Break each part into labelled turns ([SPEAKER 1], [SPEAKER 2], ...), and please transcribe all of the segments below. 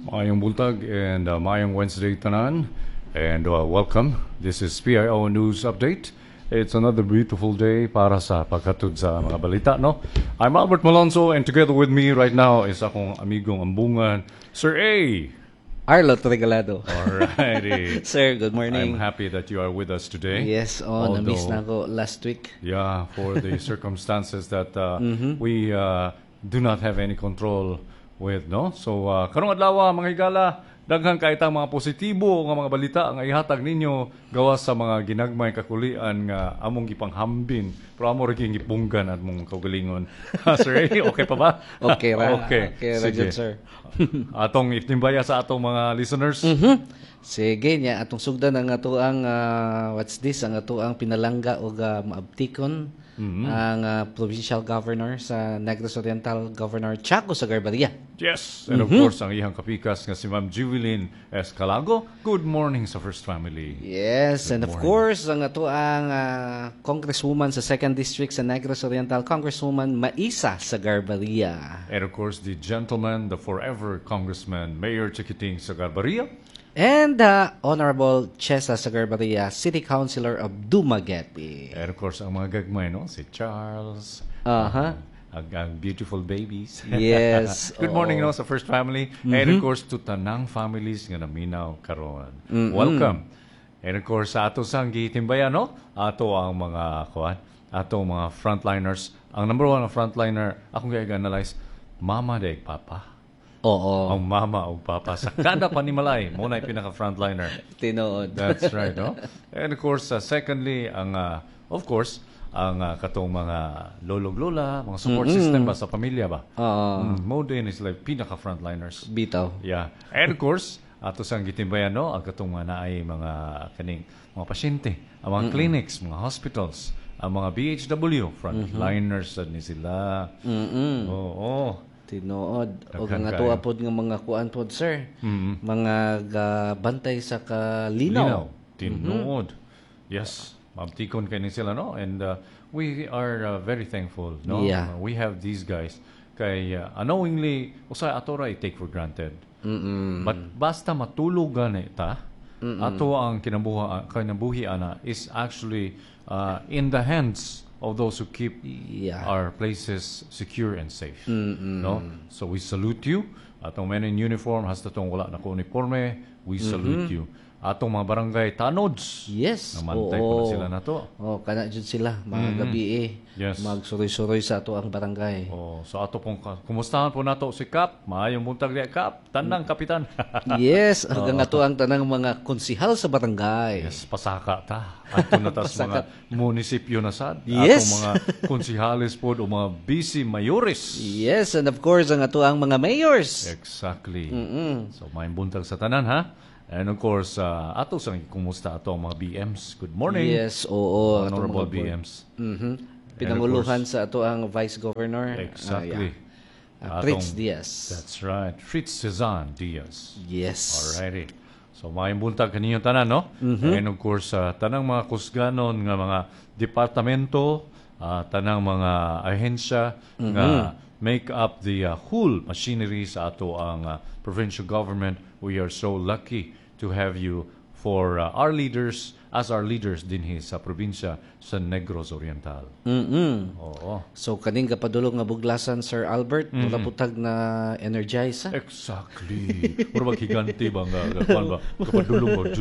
[SPEAKER 1] Maayong buntag and maayong Wednesday tanan and welcome. This is PIO News Update. It's another beautiful day para sa pagkatud sa mga balita, no? I'm Albert Malonzo and together with me right now is akong amigong ambungan, Sir A.
[SPEAKER 2] Arlo Regalado.
[SPEAKER 1] Alrighty.
[SPEAKER 2] Sir, good morning.
[SPEAKER 1] I'm happy that you are with us today.
[SPEAKER 2] Yes, na-miss na ako last week.
[SPEAKER 1] Yeah, for the circumstances that we do not have any control with, no? So, karong adlaw mga higala, daghang kaitang mga positibo nga mga balita nga ihatag ninyo gawas sa mga ginagmay kakulian nga among gipanghambin pero amo ra gipunggan at mong kaugalingon. Sir, okay pa ba?
[SPEAKER 2] Okay ra.
[SPEAKER 1] Okay,
[SPEAKER 2] sige. Sir.
[SPEAKER 1] Atong itimbaya sa atong mga listeners.
[SPEAKER 2] Sige niya, atong sugdan ang atoang what's this, ang atoang pinalangga o maabtikon ang provincial governor sa Negros Oriental, Governor Chaco Sagarbaria.
[SPEAKER 1] Yes, and of course ang iyang kapikas nga si Ma'am Jubilin Escalago. Good morning sa First Family.
[SPEAKER 2] Yes, and of course ang atoang congresswoman sa 2nd District sa Negros Oriental, Congresswoman Maisa Sagarbaria.
[SPEAKER 1] And of course the gentleman, the forever Congressman Mayor Chiquiting Sagarbaria.
[SPEAKER 2] And Honorable Chesa Sagarbaria, City Councilor of Dumaguete.
[SPEAKER 1] And of course, ang mga gagmay, no? Si Charles. Ang beautiful babies.
[SPEAKER 2] Yes.
[SPEAKER 1] Good morning, no? Sa First Family. And of course, to tanang families nga naminaw karon. Welcome. And of course, sa ato sang gitimbayan, no? Ato ang mga, ato mga frontliners. Ang number one na frontliner, akong i-analyze, Mama de Papa.
[SPEAKER 2] Oo.
[SPEAKER 1] Ang mama o papa sa kada panimalay mo na pinaka-frontliner.
[SPEAKER 2] Tinood.
[SPEAKER 1] That's right, no? And of course, secondly, ang of course, ang katong mga lolog-lola, mga support system ba sa pamilya ba? Mo din is like pinaka-frontliners.
[SPEAKER 2] Bitaw.
[SPEAKER 1] Yeah. And of course, ato sang gitimbayan, no? Ang katong naay mga kaning mga pasyente, ang mga clinics, mga hospitals, ang mga BHW, frontliners ni sila. Oo.
[SPEAKER 2] Tinood. O nga tuwa pod nga mga kuan pod, sir. Mga bantay sa kalinaw.
[SPEAKER 1] Tinood. Yes. Mabtikon kayo sila, no? And we are very thankful, no?
[SPEAKER 2] Yeah.
[SPEAKER 1] We have these guys. Kay unknowingly, usay ato ra i-take for granted. But basta matulugan ita, ato ang kinabuhi ana is actually in the hands of those who keep our places secure and safe. No? So we salute you. Atong men in uniform, hasta tong wala na ko uniforme, we salute you. Atong mga barangay tanods.
[SPEAKER 2] Yes.
[SPEAKER 1] Namantay po na sila na to.
[SPEAKER 2] Kana dyan sila, mga gabi
[SPEAKER 1] Yes.
[SPEAKER 2] Magsuroy-suroy sa ato ang barangay.
[SPEAKER 1] So ato pong kumustahan po nato si Kap. Maayong buntag niya Kap. Tanang kapitan.
[SPEAKER 2] Yes. Hanggang ato ang tanang mga konsihal sa barangay.
[SPEAKER 1] Yes. Pasaka ta. Ato na tas mga munisipyo na sad.
[SPEAKER 2] Yes.
[SPEAKER 1] Atong mga konsihalis po o mga busy mayores.
[SPEAKER 2] Yes. And of course, ang ato ang mga mayors.
[SPEAKER 1] Exactly. So maayong buntag sa tanan, ha? And of course, ato sang kumusta ato ang mga BMs. Good morning.
[SPEAKER 2] Yes, oo.
[SPEAKER 1] Honorable BMs.
[SPEAKER 2] Pinanguluhan sa ato ang Vice Governor.
[SPEAKER 1] Exactly.
[SPEAKER 2] Fritz Diaz.
[SPEAKER 1] That's right. Fritz Cezanne Diaz.
[SPEAKER 2] Yes.
[SPEAKER 1] Alrighty. So, maayong buntag kaninyo tanan, no? And of course, tanang mga kusganon nga mga departamento, tanang mga ahensya nga make up the whole machinery sa ato ang provincial government. We are so lucky to have you for our leaders, as our leaders din sa probinsya sa Negros Oriental. Oo.
[SPEAKER 2] So, kaning kapadulong nga buglasan, Sir Albert, mula putag na energize, ha?
[SPEAKER 1] Exactly. Mura maghiganti ba nga, kapadulong ba?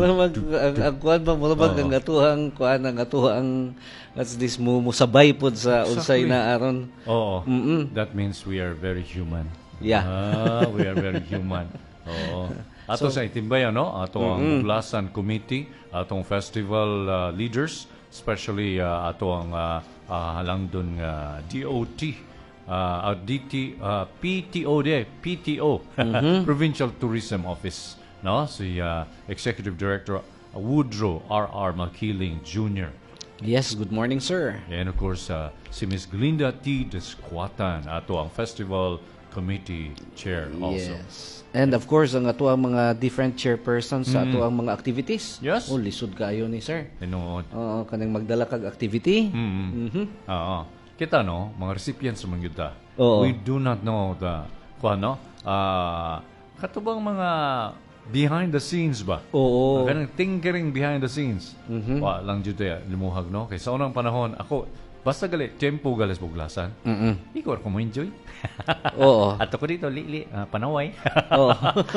[SPEAKER 2] Ang kuhan ba, mula ba ang atuhang, kuhan ang atuhang, what's this, musabay po sa unsay na aron.
[SPEAKER 1] Oo. That means we are very human.
[SPEAKER 2] Yeah.
[SPEAKER 1] We are very human. Oo. Ato sa itimbayan, no? Ato ang Buglasan Committee, atong festival leaders, especially ato ang halangdon DOT, PTO, Provincial Tourism Office, no? Si Executive Director Woodrow R.R. Makiling Jr.
[SPEAKER 2] Yes, good morning, sir.
[SPEAKER 1] And of course, si Miss Glinda T. Desquatan, ato ang Festival Committee Chair also.
[SPEAKER 2] Yes. And of course, ang ato ang mga different chairpersons sa ato ang mga activities.
[SPEAKER 1] Yes.
[SPEAKER 2] Lisod kayo ni sir.
[SPEAKER 1] Tinuod.
[SPEAKER 2] Oo, kanang magdala kag activity.
[SPEAKER 1] Oo. Kita, no? Mga recipients man yun ta.
[SPEAKER 2] Oo.
[SPEAKER 1] We do not know the, katubang mga behind the scenes ba?
[SPEAKER 2] Oo.
[SPEAKER 1] Ganang tinkering behind the scenes. Wa lang jud ya limuhag no. Kay sa unang panahon ako basta gali tempo galas buglasan. Ikaw ko mo enjoy.
[SPEAKER 2] Oo.
[SPEAKER 1] At ako dito lili panaway.
[SPEAKER 2] Oo.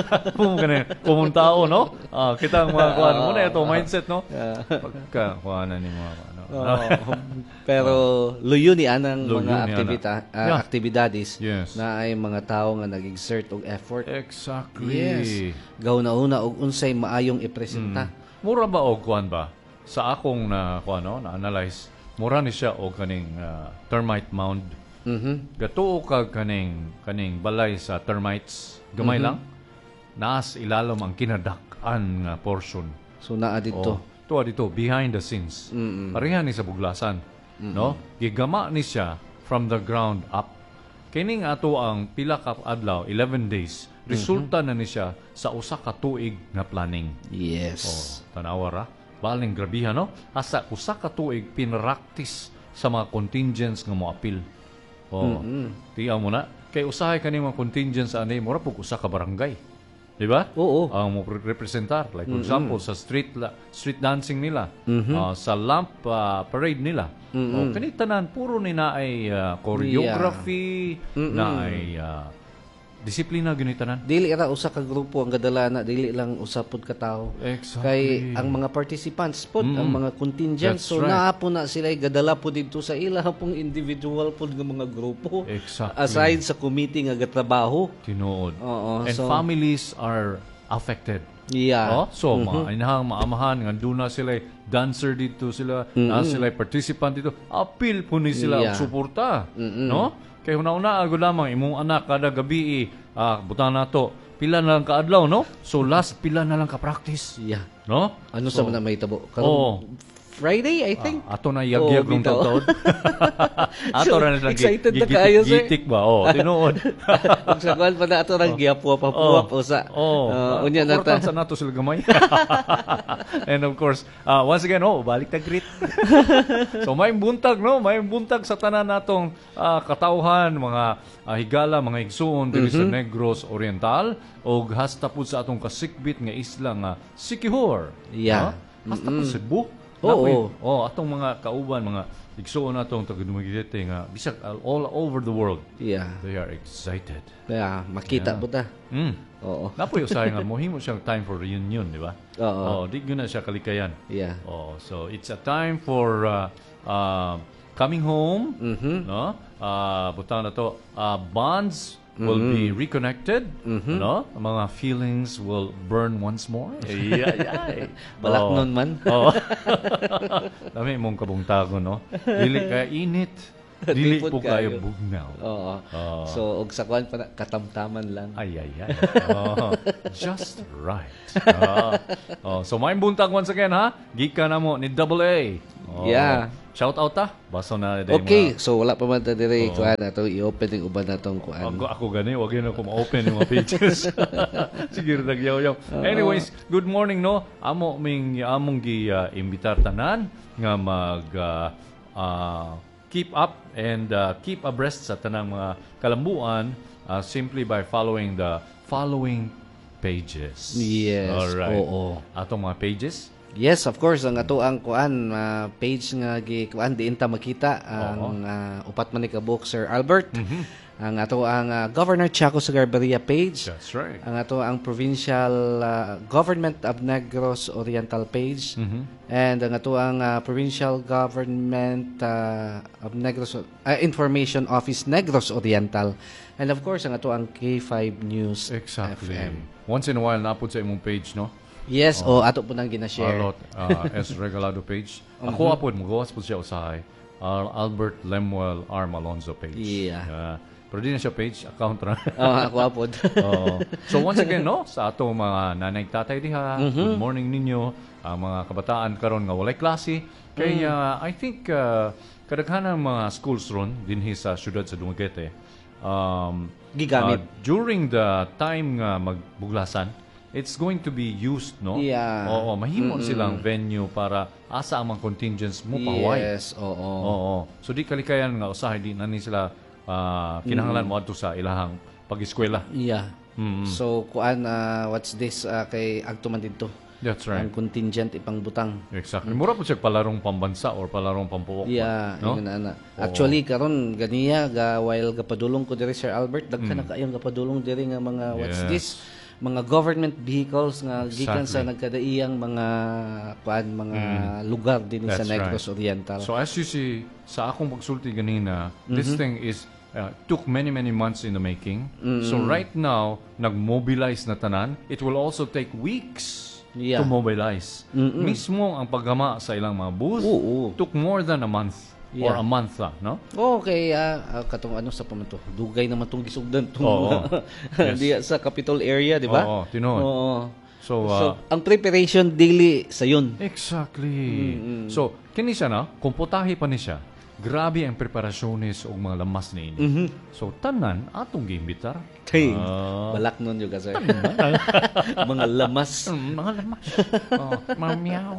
[SPEAKER 1] Pumuntao no. Kita ang mga kuan mo na ito mindset no. Pagka kuan ni mga ano.
[SPEAKER 2] Pero luyo ni anang
[SPEAKER 1] Luyo
[SPEAKER 2] mga
[SPEAKER 1] ni ana.
[SPEAKER 2] aktibidades
[SPEAKER 1] Yes.
[SPEAKER 2] na ay mga tao nga nag-exert og effort.
[SPEAKER 1] Exactly.
[SPEAKER 2] Yes. Gawna-una og unsay maayong ipresenta.
[SPEAKER 1] Mura ba og kuan ba? Sa akong na kuan no, na-analyze, mura ni siya og kaning termite mound. Gatuo ka kaning balay sa termites, gamay lang. Naas ilalom ang kinadak-an nga portion.
[SPEAKER 2] So naa dito.
[SPEAKER 1] Tuwa dito behind the scenes. Pareha ni sa buglasan, no? Gigama ni siya from the ground up. Kining ato ang pila ka adlaw, 11 days. Resulta na ni siya sa usa ka tuig nga planning.
[SPEAKER 2] Yes.
[SPEAKER 1] Tanawa ra. Baling grabihan, no? Asa usa ka tuig pinraktis sa mga contingents nga moapil. Tiyaw mo na. Kay usahay kani mga contingents ani mo ra pug usa ka barangay. Di ba?
[SPEAKER 2] Oo.
[SPEAKER 1] Ang mo representar. Like for example, sa street dancing nila, sa lamp parade nila. Kani tanan puro ni na ay choreography, na ay disiplina ginitanan.
[SPEAKER 2] Dili ra usa ka grupo ang gadalana, dili lang usapod ka tawo.
[SPEAKER 1] Exactly.
[SPEAKER 2] Kay ang mga participants pod, ang mga contingents,
[SPEAKER 1] That's
[SPEAKER 2] so
[SPEAKER 1] right.
[SPEAKER 2] naa po na sila gadala po dito sa ila pong individual pod nga mga grupo.
[SPEAKER 1] Exactly.
[SPEAKER 2] Aside sa committee nga gatrabaho.
[SPEAKER 1] Tinuod.
[SPEAKER 2] Oo,
[SPEAKER 1] And
[SPEAKER 2] so-
[SPEAKER 1] families are affected.
[SPEAKER 2] Yeah.
[SPEAKER 1] So, mga inahang maamahan, nga doon na sila dancer dito sila, na sila participant dito, appeal po ni sila
[SPEAKER 2] Yeah.
[SPEAKER 1] og suporta. No? Kaya una-una, ako lamang, imong anak kada gabi, butang na to, pila na lang ka-adlaw, no? So, last pila na lang ka-practice.
[SPEAKER 2] Yeah.
[SPEAKER 1] No?
[SPEAKER 2] Ano sa man na may tabo?
[SPEAKER 1] Oo.
[SPEAKER 2] Friday, I think.
[SPEAKER 1] Ato na yagyag ng
[SPEAKER 2] bitaw.
[SPEAKER 1] taon. Ato
[SPEAKER 2] So,
[SPEAKER 1] na lang
[SPEAKER 2] excited na kayo, sir.
[SPEAKER 1] gitik ba? Tinuod.
[SPEAKER 2] Pag sa kwan pa na ato rang giapuap usa. Unya na ta.
[SPEAKER 1] Importante sa nato sila gamay. And of course, once again, balik ta greet. So may buntag, no? May buntag sa tanan natong katauhan, mga higala, mga igsuon diri sa Negros Oriental o hasta pud sa atong kasikbit nga isla nga Siquijor.
[SPEAKER 2] Yeah.
[SPEAKER 1] Hasta pud Cebu.
[SPEAKER 2] Oo.
[SPEAKER 1] Atong mga kauban, mga igsuon natong taga-Dumaguete nga bisag all over the world.
[SPEAKER 2] Yeah.
[SPEAKER 1] They are excited.
[SPEAKER 2] Kaya makita po ta. Oo.
[SPEAKER 1] Napoy usahay nga mohimo siyang time for reunion, di ba?
[SPEAKER 2] Oo.
[SPEAKER 1] Di gyud na siya kalikayan.
[SPEAKER 2] Yeah.
[SPEAKER 1] So it's a time for coming home, no? Butang na to, bonds will be reconnected, no? Mga feelings will burn once more.
[SPEAKER 2] Balak nun man.
[SPEAKER 1] Dami mong kabungtagon, no? Dili kaya init. Dili
[SPEAKER 2] Tipod
[SPEAKER 1] po kayo
[SPEAKER 2] kayo.
[SPEAKER 1] bugnaw.
[SPEAKER 2] Oo. So og sa kwan pa na, katamtaman lang.
[SPEAKER 1] Ay. Just right. So, may buntag once again, ha? Gika na mo ni Double A.
[SPEAKER 2] Yeah.
[SPEAKER 1] Shout out ta. Baso na day
[SPEAKER 2] Okay, so wala pa man ta dire kuan ato i-open yung uban natong kuan.
[SPEAKER 1] Ako gani, wag yun ako ma-open yung mga pages. Sige, nagyaw-yaw. Anyways, good morning, no? Among gi-imbitar tanan nga mag keep up and keep abreast sa tanang mga kalambuan simply by following the following pages.
[SPEAKER 2] Yes.
[SPEAKER 1] Alright.
[SPEAKER 2] Oo.
[SPEAKER 1] Atong mga pages.
[SPEAKER 2] Yes, of course, ang ato ang kuan page nga gi kuan diin ta makita ang upat man ni kabuk Sir Albert. Ang ato ang Governor Chaco Sagarbarria page.
[SPEAKER 1] That's right.
[SPEAKER 2] Ang ato ang Provincial Government of Negros Oriental page. And ang ato ang Provincial Government of Negros Information Office Negros Oriental. And of course, ang ato ang K5 News
[SPEAKER 1] Exactly.
[SPEAKER 2] FM.
[SPEAKER 1] Once in a while, napod sa imong page, no?
[SPEAKER 2] Yes, ato po nang gina-share.
[SPEAKER 1] Alot, S. Regalado page. Ako apod, magawas po siya usahay. Albert Lemuel R. Malonzo page.
[SPEAKER 2] Yeah.
[SPEAKER 1] Pero di na siya page, account ra.
[SPEAKER 2] Ako apod.
[SPEAKER 1] So once again, no, sa ato mga nanay tatay diha, good morning ninyo, mga kabataan karon nga walay klase. Kaya I think kadaghanan mga schools ron dinhi sa syudad sa Dumaguete.
[SPEAKER 2] Gigamit.
[SPEAKER 1] During the time nga magbuglasan, it's going to be used, no?
[SPEAKER 2] Yeah.
[SPEAKER 1] Oo, mahimo silang venue para asa ang mga contingents mo paway.
[SPEAKER 2] Yes, oo.
[SPEAKER 1] Oo. So di kalikayan nga usahay di na ni sila kinahanglan mo adto sa ilahang pag-eskwela.
[SPEAKER 2] Yeah. So kuan what's this kay agtuman didto.
[SPEAKER 1] That's right.
[SPEAKER 2] Ang contingent ipang butang.
[SPEAKER 1] Exactly. Mura po siya palarong pambansa or palarong pampuwak.
[SPEAKER 2] Yeah,
[SPEAKER 1] no?
[SPEAKER 2] yun na. Actually karon ganiya while gapadulong ko diri Sir Albert, daghan na kayong gapadulong diri nga mga what's this? Mga government vehicles nga gikan sa nagkadaiyang mga lugar din sa Negros Oriental.
[SPEAKER 1] So as you see sa akong pagsulti ganina, this thing is took many months in the making. So right now nagmobilize na tanan. It will also take weeks to mobilize. Mismo ang paggama sa ilang mga booth took more than a month or a month no?
[SPEAKER 2] Okay, katong ano sa pamanto. Dugay naman tong gisugdan tong diya sa Capitol area, di ba?
[SPEAKER 1] Oo, tinuod.
[SPEAKER 2] Oo.
[SPEAKER 1] So
[SPEAKER 2] ang preparation dili sa yun.
[SPEAKER 1] Exactly. So kini siya na, kumputahi pa ni siya. Grabe ang preparasyones og mga lamas ni ini. So tanan atong giimbitar.
[SPEAKER 2] Hey, balak nun yung sir. Mga lamas.
[SPEAKER 1] Mga lamas. Mga meow.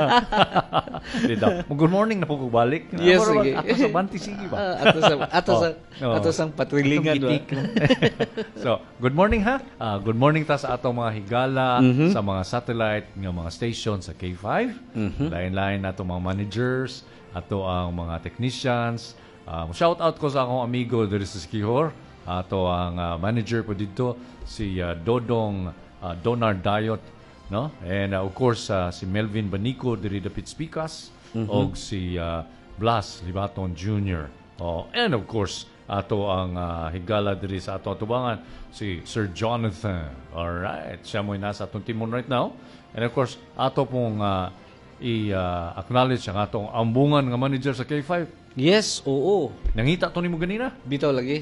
[SPEAKER 1] Good morning na po balik.
[SPEAKER 2] Yes, sige.
[SPEAKER 1] Ato sa banti, sige ba?
[SPEAKER 2] Ato sang patrilingan.
[SPEAKER 1] So, good morning ha. Good morning ta sa atong mga higala, sa mga satellite, nga mga station sa K5. Lain-lain na mga managers, ato ang mga technicians. Shout out ko sa akong amigo diri sa Sikihor. Ato ang manager po dito si Dodong Donard Dayot, no? And of course si Melvin Banico diri dapit Spikas og si Blas Libaton Jr. And of course ato ang higala diri sa ato atubangan si Sir Jonathan. All right, siya mo nasa atong timon right now. And of course ato pong i-acknowledge ang atong ambungan nga manager sa K5.
[SPEAKER 2] Yes, oo.
[SPEAKER 1] Nangita to nimo ganina?
[SPEAKER 2] Bitaw lagi.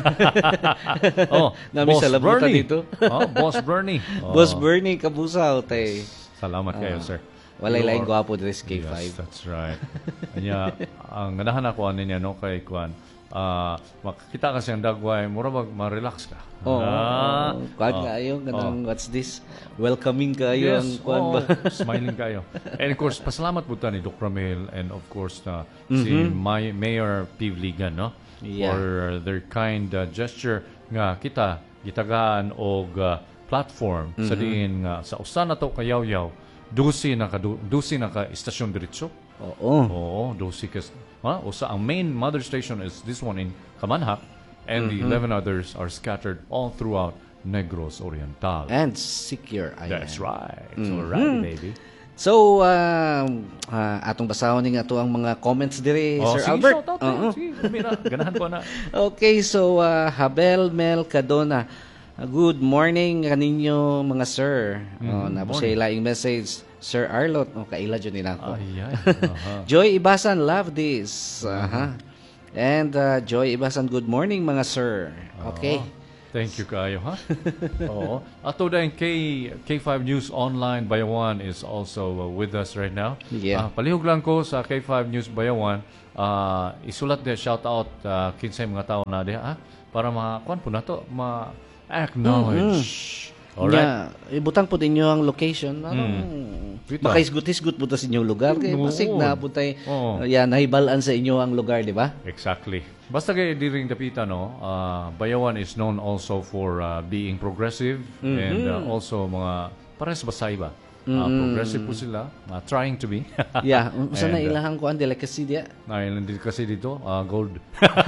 [SPEAKER 1] Nami
[SPEAKER 2] sa labuta dito.
[SPEAKER 1] Boss Bernie.
[SPEAKER 2] Boss Bernie kabusaw tay.
[SPEAKER 1] Salamat kayo, sir.
[SPEAKER 2] Walay laing gwapo diri sa K5.
[SPEAKER 1] Yes, that's right. Anya ang ganahan ako ani niya no kay kuan. Makita kasi ang dagway, mura ma-relax ka.
[SPEAKER 2] Kuan kayo, ganang what's this? Welcoming kayo ang kuan ba?
[SPEAKER 1] Smiling kayo. And of course, pasalamat po ni Doc Ramil and of course si Mayor Pivligan, no?
[SPEAKER 2] Yeah.
[SPEAKER 1] For their kind gesture nga kita gitagaan og platform sa diin nga sa usa na to kayaw-yaw, 12 na ka istasyon diretso. Oo, 12 ka. Usa ang main mother station is this one in Kamanhak, and the 11 others are scattered all throughout Negros Oriental.
[SPEAKER 2] And Secure Island.
[SPEAKER 1] That's right. So, right, baby.
[SPEAKER 2] So, atong basahon ning ato ang mga comments dire, Sir Albert.
[SPEAKER 1] Sige, ganahan ko na.
[SPEAKER 2] Okay, so Habel Mel Cadona. Good morning kaninyo mga sir. Nabo sa ilaing message. Sir Arlot, kaila dyan din ako. Joy Ibasan, love this. And Joy Ibasan, good morning mga sir. Okay.
[SPEAKER 1] Thank you kayo, ha? Oo. Ato dahil K5 News Online Bayawan is also with us right now.
[SPEAKER 2] Yeah.
[SPEAKER 1] Palihog lang ko sa K5 News Bayawan, isulat din, shout out kinsay mga tao na din, para makakuan po na to, ma-acknowledge.
[SPEAKER 2] Alright. Ibutang po din ang location. Makaisgut-isgut po sa inyong lugar. Kaya pasig na po tayo nahibalaan sa inyo ang lugar, di ba?
[SPEAKER 1] Exactly. Basta kayo diring dapita, no? Bayawan is known also for being progressive and also mga pares basay ba? Progressive po sila. Trying to be.
[SPEAKER 2] Yeah. Saan na ilahang ko ang delicacy diya?
[SPEAKER 1] Delicacy dito? Gold.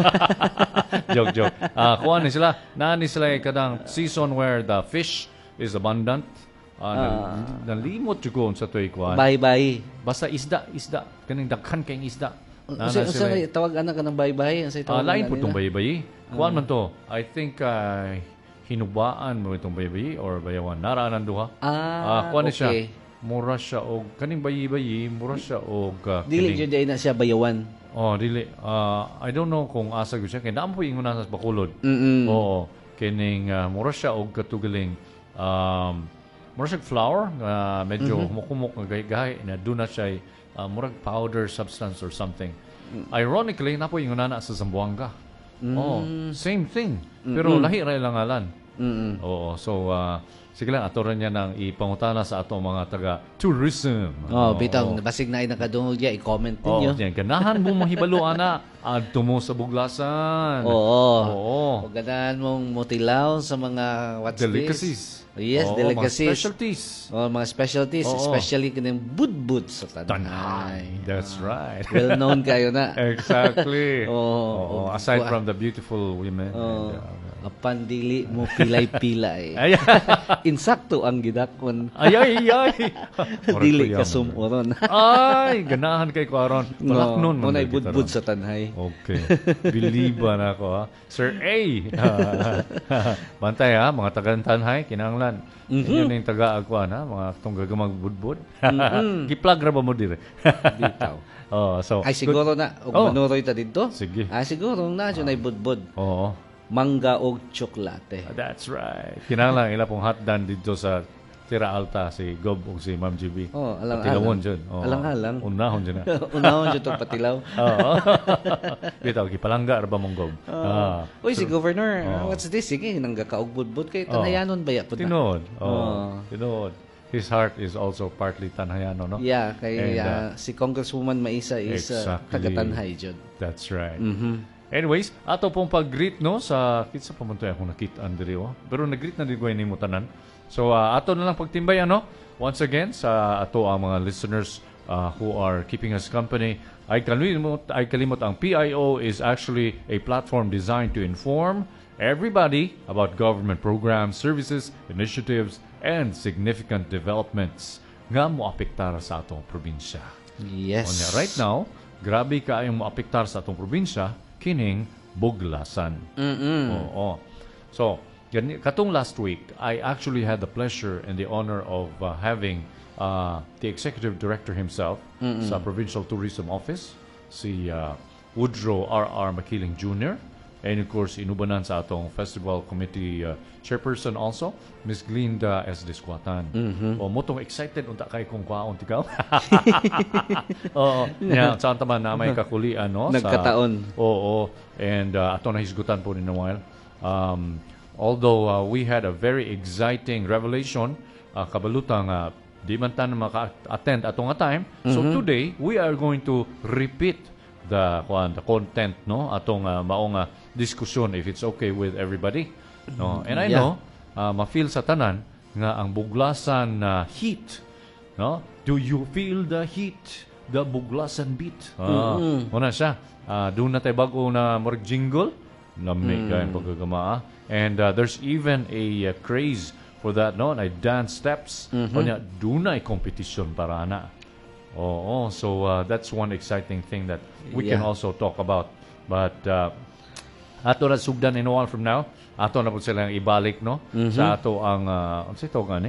[SPEAKER 1] Joke. Kuha ni sila. Nani sila kadang season where the fish is abundant. Nalimot yun sa tuwi kuhan.
[SPEAKER 2] Bye-bye.
[SPEAKER 1] Basta isda. Kaning daghan kayong isda.
[SPEAKER 2] Usa tawag anak ka ng bye-bye?
[SPEAKER 1] Lain po itong bye-bye. Kuhan man to. I think hinubaan mo itong bye-bye or bayawan. Naraanan duha. Kuhan ni siya. Mura siya og kaning bye-bye. Mura siya og
[SPEAKER 2] dili dyan na siya bayawan.
[SPEAKER 1] Dili. I don't know kung asa ko siya. Kaya naman po yung sa Bacolod. Oo. Kining mura siya og katugaling mura siya flour. Medyo humukumok nga gahi na doon na siya murag powder substance or something. Ironically, na po yung nana sa Zamboanga. Same thing. Pero lahi ray lang alan. Oo. So, sige lang, ato rin niya ng ipangutana sa ato mga taga-tourism.
[SPEAKER 2] Bitang, basig na ay nakadungog niya, i-comment ninyo.
[SPEAKER 1] Yan. Ganahan mo mahibalo, ana. Adto mo sa Buglasan.
[SPEAKER 2] Oo. O ganahan mong mutilaw sa mga
[SPEAKER 1] Delicacies.
[SPEAKER 2] Yes,
[SPEAKER 1] Oo,
[SPEAKER 2] delicacies.
[SPEAKER 1] mga specialties.
[SPEAKER 2] Mga specialties, especially kanang budbud sa Tanay.
[SPEAKER 1] That's right.
[SPEAKER 2] Well known kayo na.
[SPEAKER 1] Exactly.
[SPEAKER 2] Oo.
[SPEAKER 1] Aside from the beautiful women.
[SPEAKER 2] Apan dili mo pilay-pilay.
[SPEAKER 1] Ay.
[SPEAKER 2] Insakto ang gidakon.
[SPEAKER 1] Ay.
[SPEAKER 2] Dili ka sumuron.
[SPEAKER 1] Ay, ganahan kay ko aron. Palaknon man
[SPEAKER 2] Unay
[SPEAKER 1] kita
[SPEAKER 2] budbud
[SPEAKER 1] ron.
[SPEAKER 2] sa Tanay.
[SPEAKER 1] Okay. Biliban ako ha. Sir A. Bantay ha, mga taga-Tanhay, kinahanglan. Inyo na yung taga-agwan ha, mga itong gagamang budbud. Giplag ra ba mo dire?
[SPEAKER 2] Bitaw.
[SPEAKER 1] So,
[SPEAKER 2] Ay siguro na, ug manuroy ta dito.
[SPEAKER 1] Sige.
[SPEAKER 2] Ay siguro na dyan ay budbud.
[SPEAKER 1] Oo.
[SPEAKER 2] Mangga og tsokolate.
[SPEAKER 1] That's right. Kinahanglan ila pong hotdan dito sa Tira Alta, si Gob o si Ma'am GB.
[SPEAKER 2] Alang-alang.
[SPEAKER 1] Patilawon dyan.
[SPEAKER 2] Alang-alang.
[SPEAKER 1] Unahon dyan na.
[SPEAKER 2] Unahon dyan itong patilaw.
[SPEAKER 1] Oo. Bitaw, kipalangga ra ba mong Gob?
[SPEAKER 2] Uy, si Governor, what's this? Sige, nanggakaugbudbud kay Tanayanon ba po na?
[SPEAKER 1] Tinod. Tinod. His heart is also partly Tanhayano, no?
[SPEAKER 2] Yeah, kay si Congresswoman Maisa is taga-Tanhay dyan.
[SPEAKER 1] That's right. Anyways, ato pong pag-greet, no, sa kitsa pamuntoy akong nakita Andre, pero nag-greet na din ko ni mo tanan. So, ato na lang pagtimbay, ano, once again, sa ato ang mga listeners who are keeping us company. Ay kalimot ang PIO is actually a platform designed to inform everybody about government programs, services, initiatives, and significant developments nga moapektar sa atong probinsya.
[SPEAKER 2] Yes.
[SPEAKER 1] Right now, grabe kaayong moapektar sa atong probinsya, kining Buglasan. Oo. So, katong last week, I actually had the pleasure and the honor of having the executive director himself sa Provincial Tourism Office, si Woodrow R.R. Makiling Jr., and of course, inubanan sa atong Festival Committee Chairperson also, Ms. Glinda S. Disquatan. Motong excited unta kay kung kwaon tikaw. Oo. Saan taman na may kakulian, no?
[SPEAKER 2] Nagkataon.
[SPEAKER 1] Oo. And ato na hisgutan po ni Noel. Although we had a very exciting revelation, kabalutang di man tan maka-attend atong time. So today, we are going to repeat the content, no, atong maong diskusyon, if it's okay with everybody, no. And I know ma-feel sa tanan nga ang Buglasan heat, no. Do you feel the heat, the Buglasan beat? Muna siya. Doon na tayo bago na morg jingle lamig kayong pagkagama. And there's even a craze for that, no, na dance steps. Doon na competition para na. So that's one exciting thing that we can also talk about. But ato na sugdan in a while from now, ato na po silang ibalik, no, sa ato ang ano sa ito gani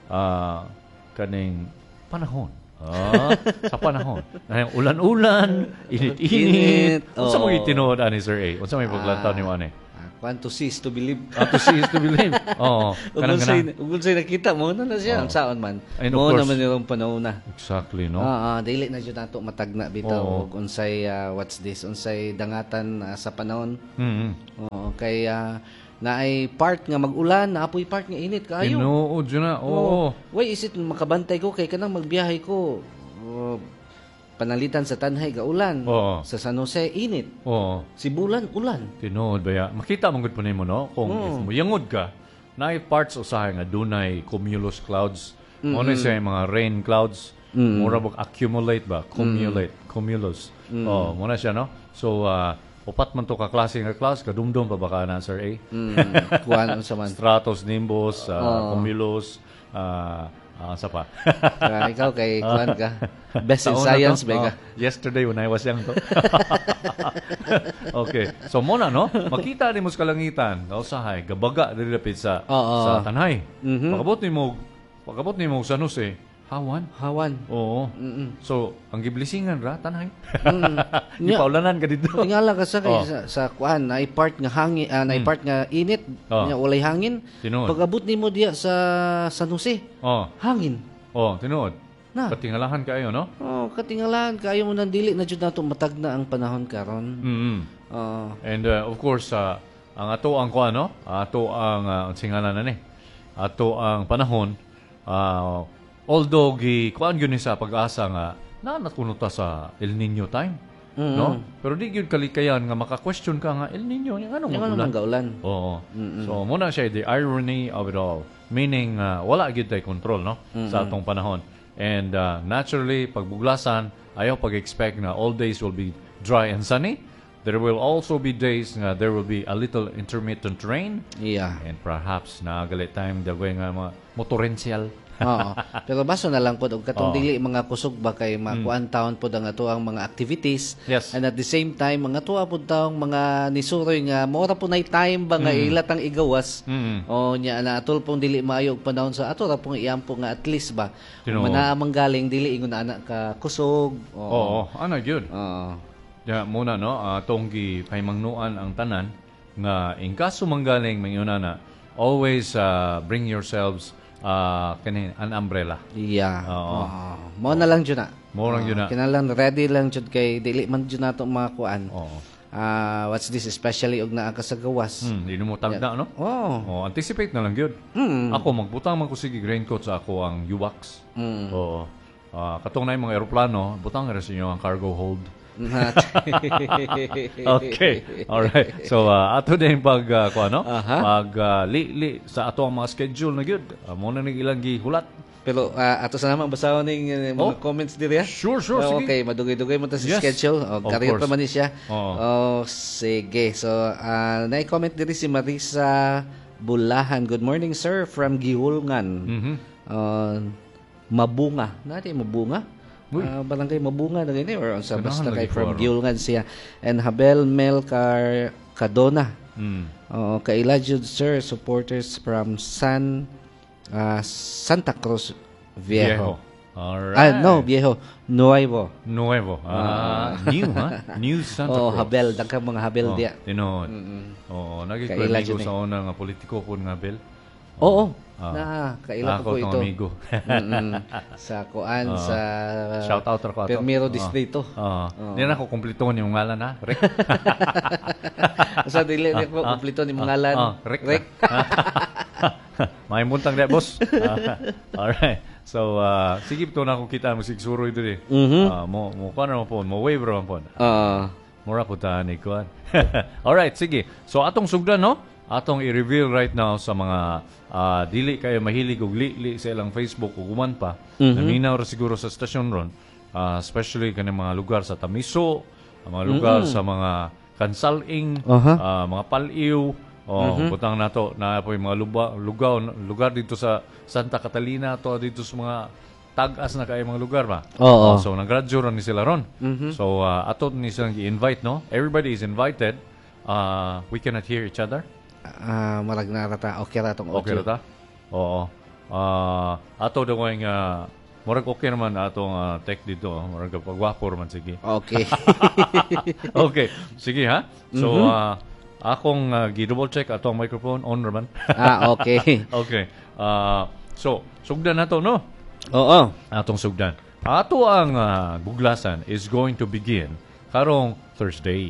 [SPEAKER 1] kaning panahon. Sa panahon. Ulan-ulan, init-init. Unsa mo gitinuod ani Sir A? Unsa may paglantaw ni mo ani?
[SPEAKER 2] To see is to believe.
[SPEAKER 1] To see is to believe. Oo.
[SPEAKER 2] Ug say nakita mo na siya ang saon man.
[SPEAKER 1] Mo
[SPEAKER 2] naman yung panahon na.
[SPEAKER 1] Exactly, no?
[SPEAKER 2] Dili na jud nato matagna bitaw og unsay what's this, unsay dangatan sa panahon. Kay naay part nga mag-ulan, naapoy part nga init kaayo.
[SPEAKER 1] Tinuod yun na.
[SPEAKER 2] Why is it makabantay ko kay kanang magbiyahe ko? Panalitan sa Tanhay gaulan. Sa San Jose init. Sibulan ulan.
[SPEAKER 1] Tinuod baya. Makita mong gud po nimo, no? Kung if muyangod ka, naay parts usahay nga dunay cumulus clouds. Ano siya mga rain clouds. Mura bag accumulate ba? Cumulus. Muna siya, no? So upat man to ka klase nga clouds, kadumdum pa baka na Sir A.
[SPEAKER 2] Kuan sa man.
[SPEAKER 1] Stratus, nimbus, cumulus, sa pa.
[SPEAKER 2] Ikaw kay kuan ka. Best in science ba ka?
[SPEAKER 1] Yesterday when I was young to. Okay. So muna, no? Makita ni mo sa kalangitan, usahay gabaga diri dapit sa Tanhay. Pagabot ni mo San Jose, hawan. Oo. So, ang giblisingan ra Tanhay. Di paulanan ka dito.
[SPEAKER 2] Tingala ka sa kuan, naay part nga hangin, naay part nga init, nya walay hangin. Pagabot nimo diya sa San Jose. Hangin.
[SPEAKER 1] Tinuod. Katingalahan kayo, no?
[SPEAKER 2] Katingalahan kayo mo nang dili na jud nato matagna ang panahon karon.
[SPEAKER 1] And of course, ang ato ang kuano, ato ang singalan na ni. Ato ang panahon, although kuan gyud ni sa pag-asa nga nakunuta sa El Nino time, no? Pero di gyud kalikayan nga maka-question ka nga El Nino, yung ano
[SPEAKER 2] Yung gaulan.
[SPEAKER 1] Oo. So muna siya the irony of it all, meaning wala gyud tay control, no, sa atong panahon. And naturally pagbuglasan, ayaw pag-expect na all days will be dry and sunny. There will also be days nga there will be a little intermittent rain.
[SPEAKER 2] Yeah.
[SPEAKER 1] And perhaps naagalit time dagway nga mga motorential.
[SPEAKER 2] Oo. Pero baso na lang po og katong dili mga kusog ba kay makuan taon po ang ato ang mga activities.
[SPEAKER 1] Yes.
[SPEAKER 2] And at the same time mga tuwa po taong mga nisuroy nga mora po nay time ba nga ilatang igawas. O nya na atol pong dili maayo og panahon sa ato ra pong iampo nga at least ba manaamang galing dili ingon ana ka kusog.
[SPEAKER 1] Oo, ano gyud.
[SPEAKER 2] Oo.
[SPEAKER 1] Ya muna no, atong gipahimangnuan ang tanan nga in kaso manggaling mayuna na always bring yourselves an umbrella.
[SPEAKER 2] Yeah. Mo na lang jud na.
[SPEAKER 1] Mo lang jud na.
[SPEAKER 2] Kinalang ready lang jud kay dili man jud nato makuan.
[SPEAKER 1] Oo.
[SPEAKER 2] What's this especially og naa ka sa gawas.
[SPEAKER 1] Di mo tagda no?
[SPEAKER 2] Oh.
[SPEAKER 1] Anticipate na lang gyud. Ako magbutang man ko sige raincoat sa ako ang UWAX. Oo. Katong na yung mga eroplano, butang ra sa inyo ang cargo hold. Okay. All right. So ato din pag li sa ato ang mga schedule na gyud. Mo na ning ilang gihulat.
[SPEAKER 2] Pero ato sa namang basahon ning mga comments diri ha.
[SPEAKER 1] Sure, sige.
[SPEAKER 2] Okay, madugay-dugay mo ta sa schedule. Karyo pa man ni siya. Sige. So na-comment diri si Marisa Bulahan. Good morning, sir, from Gihulngan. Mabunga. Nati mabunga. Barangay Mabunga na gani or sa basta kay from Gihulngan siya. And Habel Melcar Cadona. Kaila jud sir, supporters from Santa Cruz Viejo.
[SPEAKER 1] Alright.
[SPEAKER 2] Viejo. Nuevo.
[SPEAKER 1] New, ha? New Santa Cruz.
[SPEAKER 2] Habel. Dagkang mga Habel diya.
[SPEAKER 1] Tinod. Nagkikwamigo sa una nga politiko po nga Habel.
[SPEAKER 2] Oo. Kaila ko ito.
[SPEAKER 1] Amigo.
[SPEAKER 2] Sa kuan, sa
[SPEAKER 1] shout out ra ko ato.
[SPEAKER 2] Primero Distrito.
[SPEAKER 1] Di na ko kumpleto ni mong ngalan, ha? Rek.
[SPEAKER 2] Sa dili ko kumpleto ni mong ngalan.
[SPEAKER 1] Rek. May muntang dia, boss. Alright. So, sige ito na kung kita mo sigsuro ito di. Mo kuan mo po, mo wave ra po. Mura po ta ni kuan. Alright, sige. So, atong sugdan, no? Atong i-reveal right now sa mga dili kayo mahilig og li sa ilang Facebook ug uman pa. Naminaw ra siguro sa stasyon ron, especially kanang mga lugar sa Tamiso, mga lugar sa mga Kansaling, mga Paliw, butang nato na po yung mga lugar dito sa Santa Catalina to dito sa mga tag-as na kayo mga lugar ba. So nag-graduate ni sila ron. So ato ni silang i-invite, no? Everybody is invited. We cannot hear each other.
[SPEAKER 2] Marag na rata. Okay ratong audio.
[SPEAKER 1] Okay rata? Oo. Ato daw yung marag okay naman atong tech dito. Marag pagwapo naman, sige.
[SPEAKER 2] Okay.
[SPEAKER 1] Okay. Sige, ha? So, akong gi-double check atong microphone on naman.
[SPEAKER 2] Okay.
[SPEAKER 1] Okay. So, sugdan nato, no?
[SPEAKER 2] Oo.
[SPEAKER 1] Atong sugdan. Ato ang buglasan is going to begin karong Thursday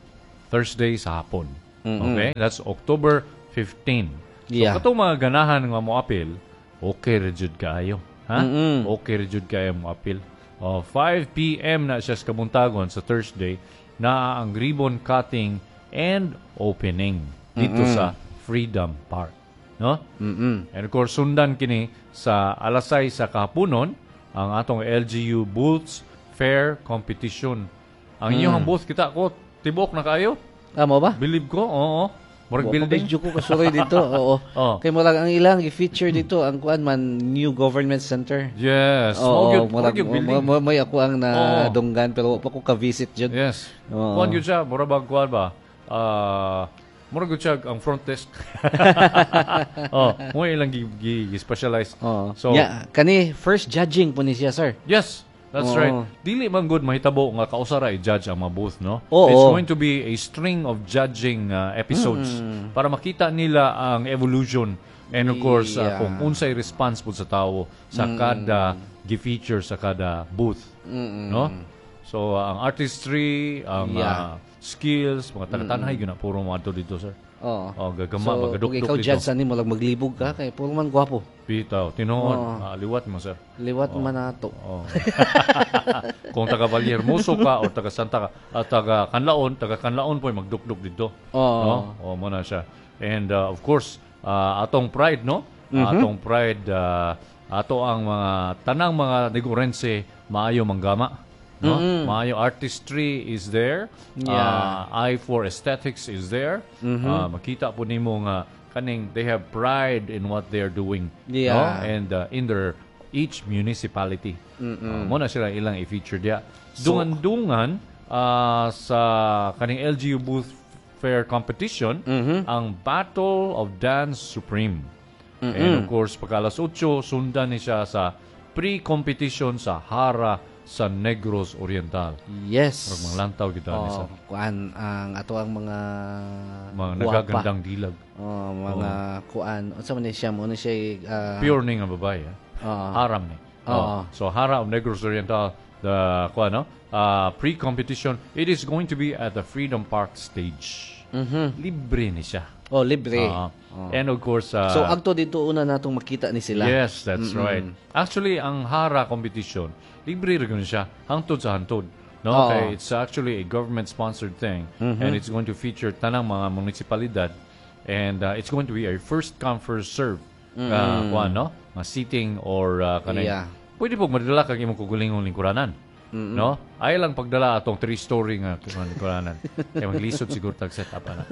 [SPEAKER 1] sa hapon. Okay? That's October 15.
[SPEAKER 2] Yeah.
[SPEAKER 1] So, katong mga ganahan nga mo apil, okay rejud kaayo. Ha? Okay rejud kaayo mo apil. 5 p.m. na siya sa kabuntagon sa Thursday na ang ribbon cutting and opening dito sa Freedom Park. No? And of course, sundan kini sa alasay sa kahaponon ang atong LGU Booths Fair Competition. Ang inyong booth, kita ko, tibok na kayo.
[SPEAKER 2] Mo ba?
[SPEAKER 1] Believe ko, oo. Murag building.
[SPEAKER 2] Medyo ko kasuroy dito, oo. Kay murag ang ilang i-feature dito, ang kuan man, New Government Center.
[SPEAKER 1] Yes.
[SPEAKER 2] Oo, murag may ako ang nadunggan, pero pa ko ka-visit dyan.
[SPEAKER 1] Yes. Kuan yun siya, murag kuan ba? Murag yun siya ang front desk. Mo ilang gi-specialize.
[SPEAKER 2] So, kani, first judging po ni siya, sir.
[SPEAKER 1] Yes. That's right. Dili man good mahitabo nga kausara i-judge ang mga booth, no?
[SPEAKER 2] It's
[SPEAKER 1] going to be a string of judging episodes para makita nila ang evolution and of course kung unsay response po sa tao sa kada gi-feature sa kada booth, no? So ang artistry, ang skills, mga taga-tanhay yun na puro mga dito, sir.
[SPEAKER 2] Oo.
[SPEAKER 1] Gagama,
[SPEAKER 2] So, kung
[SPEAKER 1] magadukduk
[SPEAKER 2] ikaw
[SPEAKER 1] dito.
[SPEAKER 2] dyan sa nimo, maglibog ka, kay puro man gwapo.
[SPEAKER 1] Bitaw, tinuod, liwat mo, sir.
[SPEAKER 2] Liwat man nato.
[SPEAKER 1] Oh. Kung taga Valiermoso ka o taga Santa ka, taga Kanlaon po magdukduk dito. No? Mo na siya. And of course, atong pride, no? Atong pride, ato ang mga tanang mga Negorense maayo manggama. No? Maayo artistry is there. Eye for aesthetics is there. Makita po nimo nga kaning they have pride in what they're doing. No? And in their each municipality. Mo na sila ilang i-feature dia. Dungan-dungan sa kaning LGU Booth Fair competition ang Battle of Dance Supreme. And of course, pagka alas 8, sundan ni siya sa pre-competition sa Hara sa Negros Oriental.
[SPEAKER 2] Yes.
[SPEAKER 1] Mga lantaw kita ni sa.
[SPEAKER 2] Kuan ang ato ang mga
[SPEAKER 1] nagagandang dilag.
[SPEAKER 2] Mga kuan. Unsa man ni siya mo ni siya
[SPEAKER 1] pure ning nga babae. Haram ni. So Hara of Negros Oriental, the kuan no? Pre-competition, it is going to be at the Freedom Park stage. Libre ni siya.
[SPEAKER 2] Libre.
[SPEAKER 1] And of course,
[SPEAKER 2] so agto dito una natong makita ni sila.
[SPEAKER 1] Yes, that's right. Actually, ang Hara competition, libre rin siya, hangtod sa hantod. No? Okay, it's actually a government-sponsored thing, and it's going to feature tanang mga municipalidad, and it's going to be a first-come, first-serve no? Seating or kanay. Pwede po madala kag imong kugulingon lingkuranan. No? Ay lang pagdala atong 3-story nga lingkuranan. Kaya maglisod siguro tag setup ana.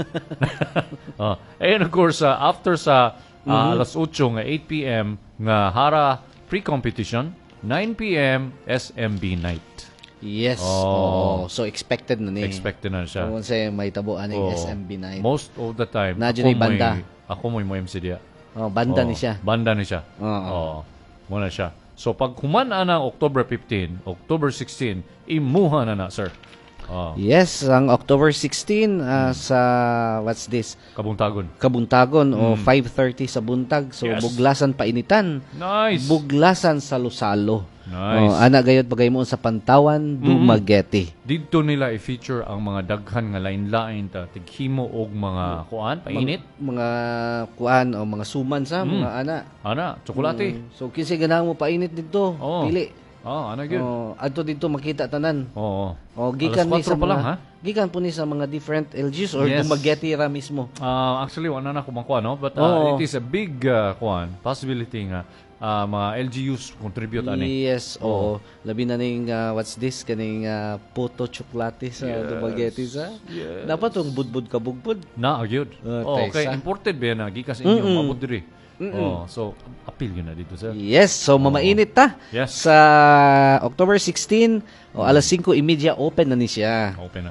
[SPEAKER 1] And of course, after sa alas 8 nga 8 p.m. nga Hara pre-competition, 9 p.m. SMB night.
[SPEAKER 2] Yes. So expected na ni.
[SPEAKER 1] Expected na siya.
[SPEAKER 2] Kung say may tabuan ng SMB night.
[SPEAKER 1] Most of the time, ako mo MC dia.
[SPEAKER 2] Banda ni siya.
[SPEAKER 1] Banda ni siya. Muna siya. So pag human ang October 15, October 16, imuha na sir.
[SPEAKER 2] Yes, ang October 16 sa what's this? Kabuntagon o 5:30 sa buntag. So buglasan painitan.
[SPEAKER 1] Nice.
[SPEAKER 2] Buglasan salo-salo.
[SPEAKER 1] Nice.
[SPEAKER 2] Ana gayud pagay mo sa Pantawan, Dumaguete.
[SPEAKER 1] Dito nila i-feature ang mga daghan nga lain-lain ta tighimo og mga kuan painit,
[SPEAKER 2] mga kuan o mga suman sa mga
[SPEAKER 1] ana tsokolate.
[SPEAKER 2] So kinsa ganahan mo painit dito? Pili.
[SPEAKER 1] Ana gyud.
[SPEAKER 2] Adto dito makita tanan.
[SPEAKER 1] Gikan ni sa mga
[SPEAKER 2] gikan po ni sa mga different LGUs or Dumaguete ra mismo.
[SPEAKER 1] Actually wala na ko mangkuan no, but it is a big kuan possibility nga mga LGUs contribute ani.
[SPEAKER 2] Yes, labi na ning what's this kaning puto tsokolate sa Dumaguete sa. Dapat tong budbud ka bugbud.
[SPEAKER 1] Na gyud. Okay, imported ba na gikas inyo mabud diri. So appeal yun na dito sir.
[SPEAKER 2] Yes, so mamainit ta.
[SPEAKER 1] Yes.
[SPEAKER 2] Sa October 16 alas 5:30 open na ni siya.
[SPEAKER 1] Open na.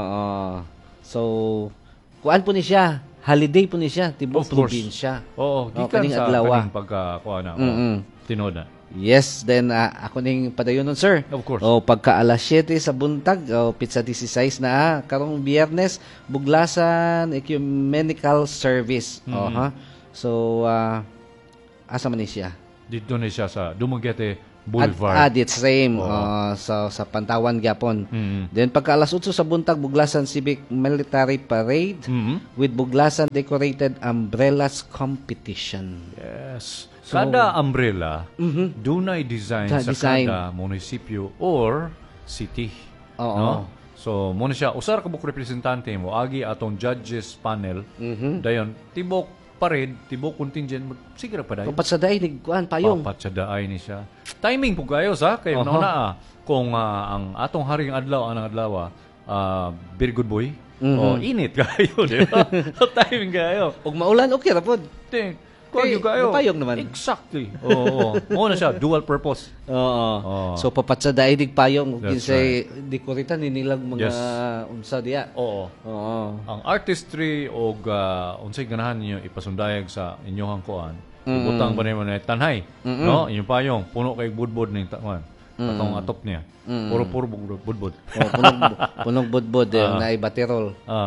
[SPEAKER 2] So kuan po ni siya. Holiday po ni siya, tibok probinsya.
[SPEAKER 1] Gikan sa kaning pagkakuan na. Tinod na.
[SPEAKER 2] Yes, then ako ning padayon nun, sir.
[SPEAKER 1] Of course.
[SPEAKER 2] Pagka alas 7 sa buntag, pizza 16 na karong Biyernes, Buglasan Ecumenical Service. So asa man ni siya?
[SPEAKER 1] Dito ni siya sa Dumaguete Boulevard.
[SPEAKER 2] It's same sa Pantawan gyapon. Then pagka alas 8 sa buntag, Buglasan Civic Military Parade with Buglasan Decorated Umbrellas Competition.
[SPEAKER 1] Yes. So, kada umbrella dunay design sa kada munisipyo or city. No? So mo na siya usar ka buk representante mo agi atong judges panel. Dayon tibok parade, tibok contingent, sige ra pa dayon.
[SPEAKER 2] Papat sa daay ni kuan payong.
[SPEAKER 1] Papat sa daay ni siya. Timing po kayo sa kay na kung ang atong haring adlaw anang adlaw very good boy. Init kayo, di ba? So timing kayo.
[SPEAKER 2] Ug maulan okay ra pod.
[SPEAKER 1] Kayo.
[SPEAKER 2] Payong naman.
[SPEAKER 1] Exactly. Mo na siya dual purpose.
[SPEAKER 2] So papat sa daay dig payong kinsay dekoritan ni nilang mga unsa diya.
[SPEAKER 1] Ang artistry og unsay ganahan niyo ipasundayag sa inyong kuan. Ibutang ba nimo na tanhay, no? Inyong payong puno kay budbud ning taon. Atong atop niya. Puro budbud.
[SPEAKER 2] Punong budbud na baterol.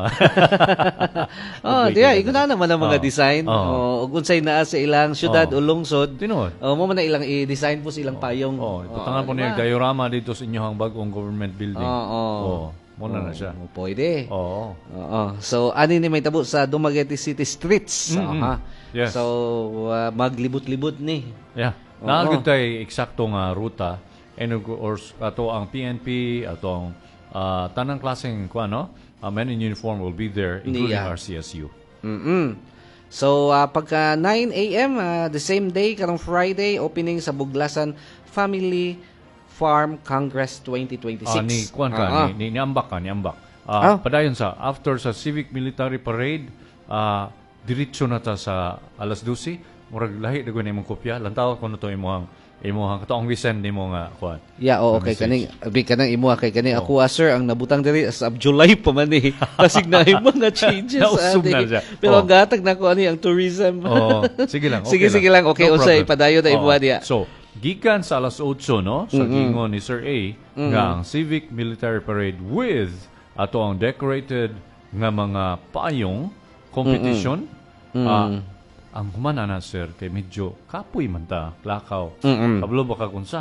[SPEAKER 2] Diya, iguna naman ang mga design. Ug unsay naa sa ilang syudad o lungsod.
[SPEAKER 1] Tinod.
[SPEAKER 2] Mo man na ilang i-design po sa ilang payong.
[SPEAKER 1] Iputangan po niya diorama dito sa inyong bagong government building. Muna na siya.
[SPEAKER 2] Pwede.
[SPEAKER 1] Oo.
[SPEAKER 2] Oo. So, ani ni may tabo sa Dumaguete City streets. Aha.
[SPEAKER 1] Yes.
[SPEAKER 2] So, maglibot-libot ni.
[SPEAKER 1] Yeah. Naagad tayo eksaktong ruta. And of course, ato ang PNP, ato ang tanang klaseng men in uniform will be there, including our CSU.
[SPEAKER 2] So, pagka 9 a.m., the same day, karong Friday, opening sa Buglasan Family Farm Congress 2026.
[SPEAKER 1] Niambak. Padayon after sa Civic Military Parade, diretso na ta sa alas 12, murag lahi na gawin imong kopya, lantaw ko na to imong katoong Vicen nimo nga kuan.
[SPEAKER 2] Yeah, okay kaning kanang imo kay kani ako sir ang nabutang diri as of July pa man ni. Kasig na mga changes pero ang gatag nako ani ang tourism.
[SPEAKER 1] Sige lang. Okay
[SPEAKER 2] sige lang. Okay, usay padayon na imo diya.
[SPEAKER 1] So, gikan sa alas 8 sa gingon ni Sir A nga ang Civic Military Parade with ato ang decorated nga mga paayong competition. Ang humana na, sir, kay medyo kapoy man ta, lakaw. Kablo ba ka kunsa?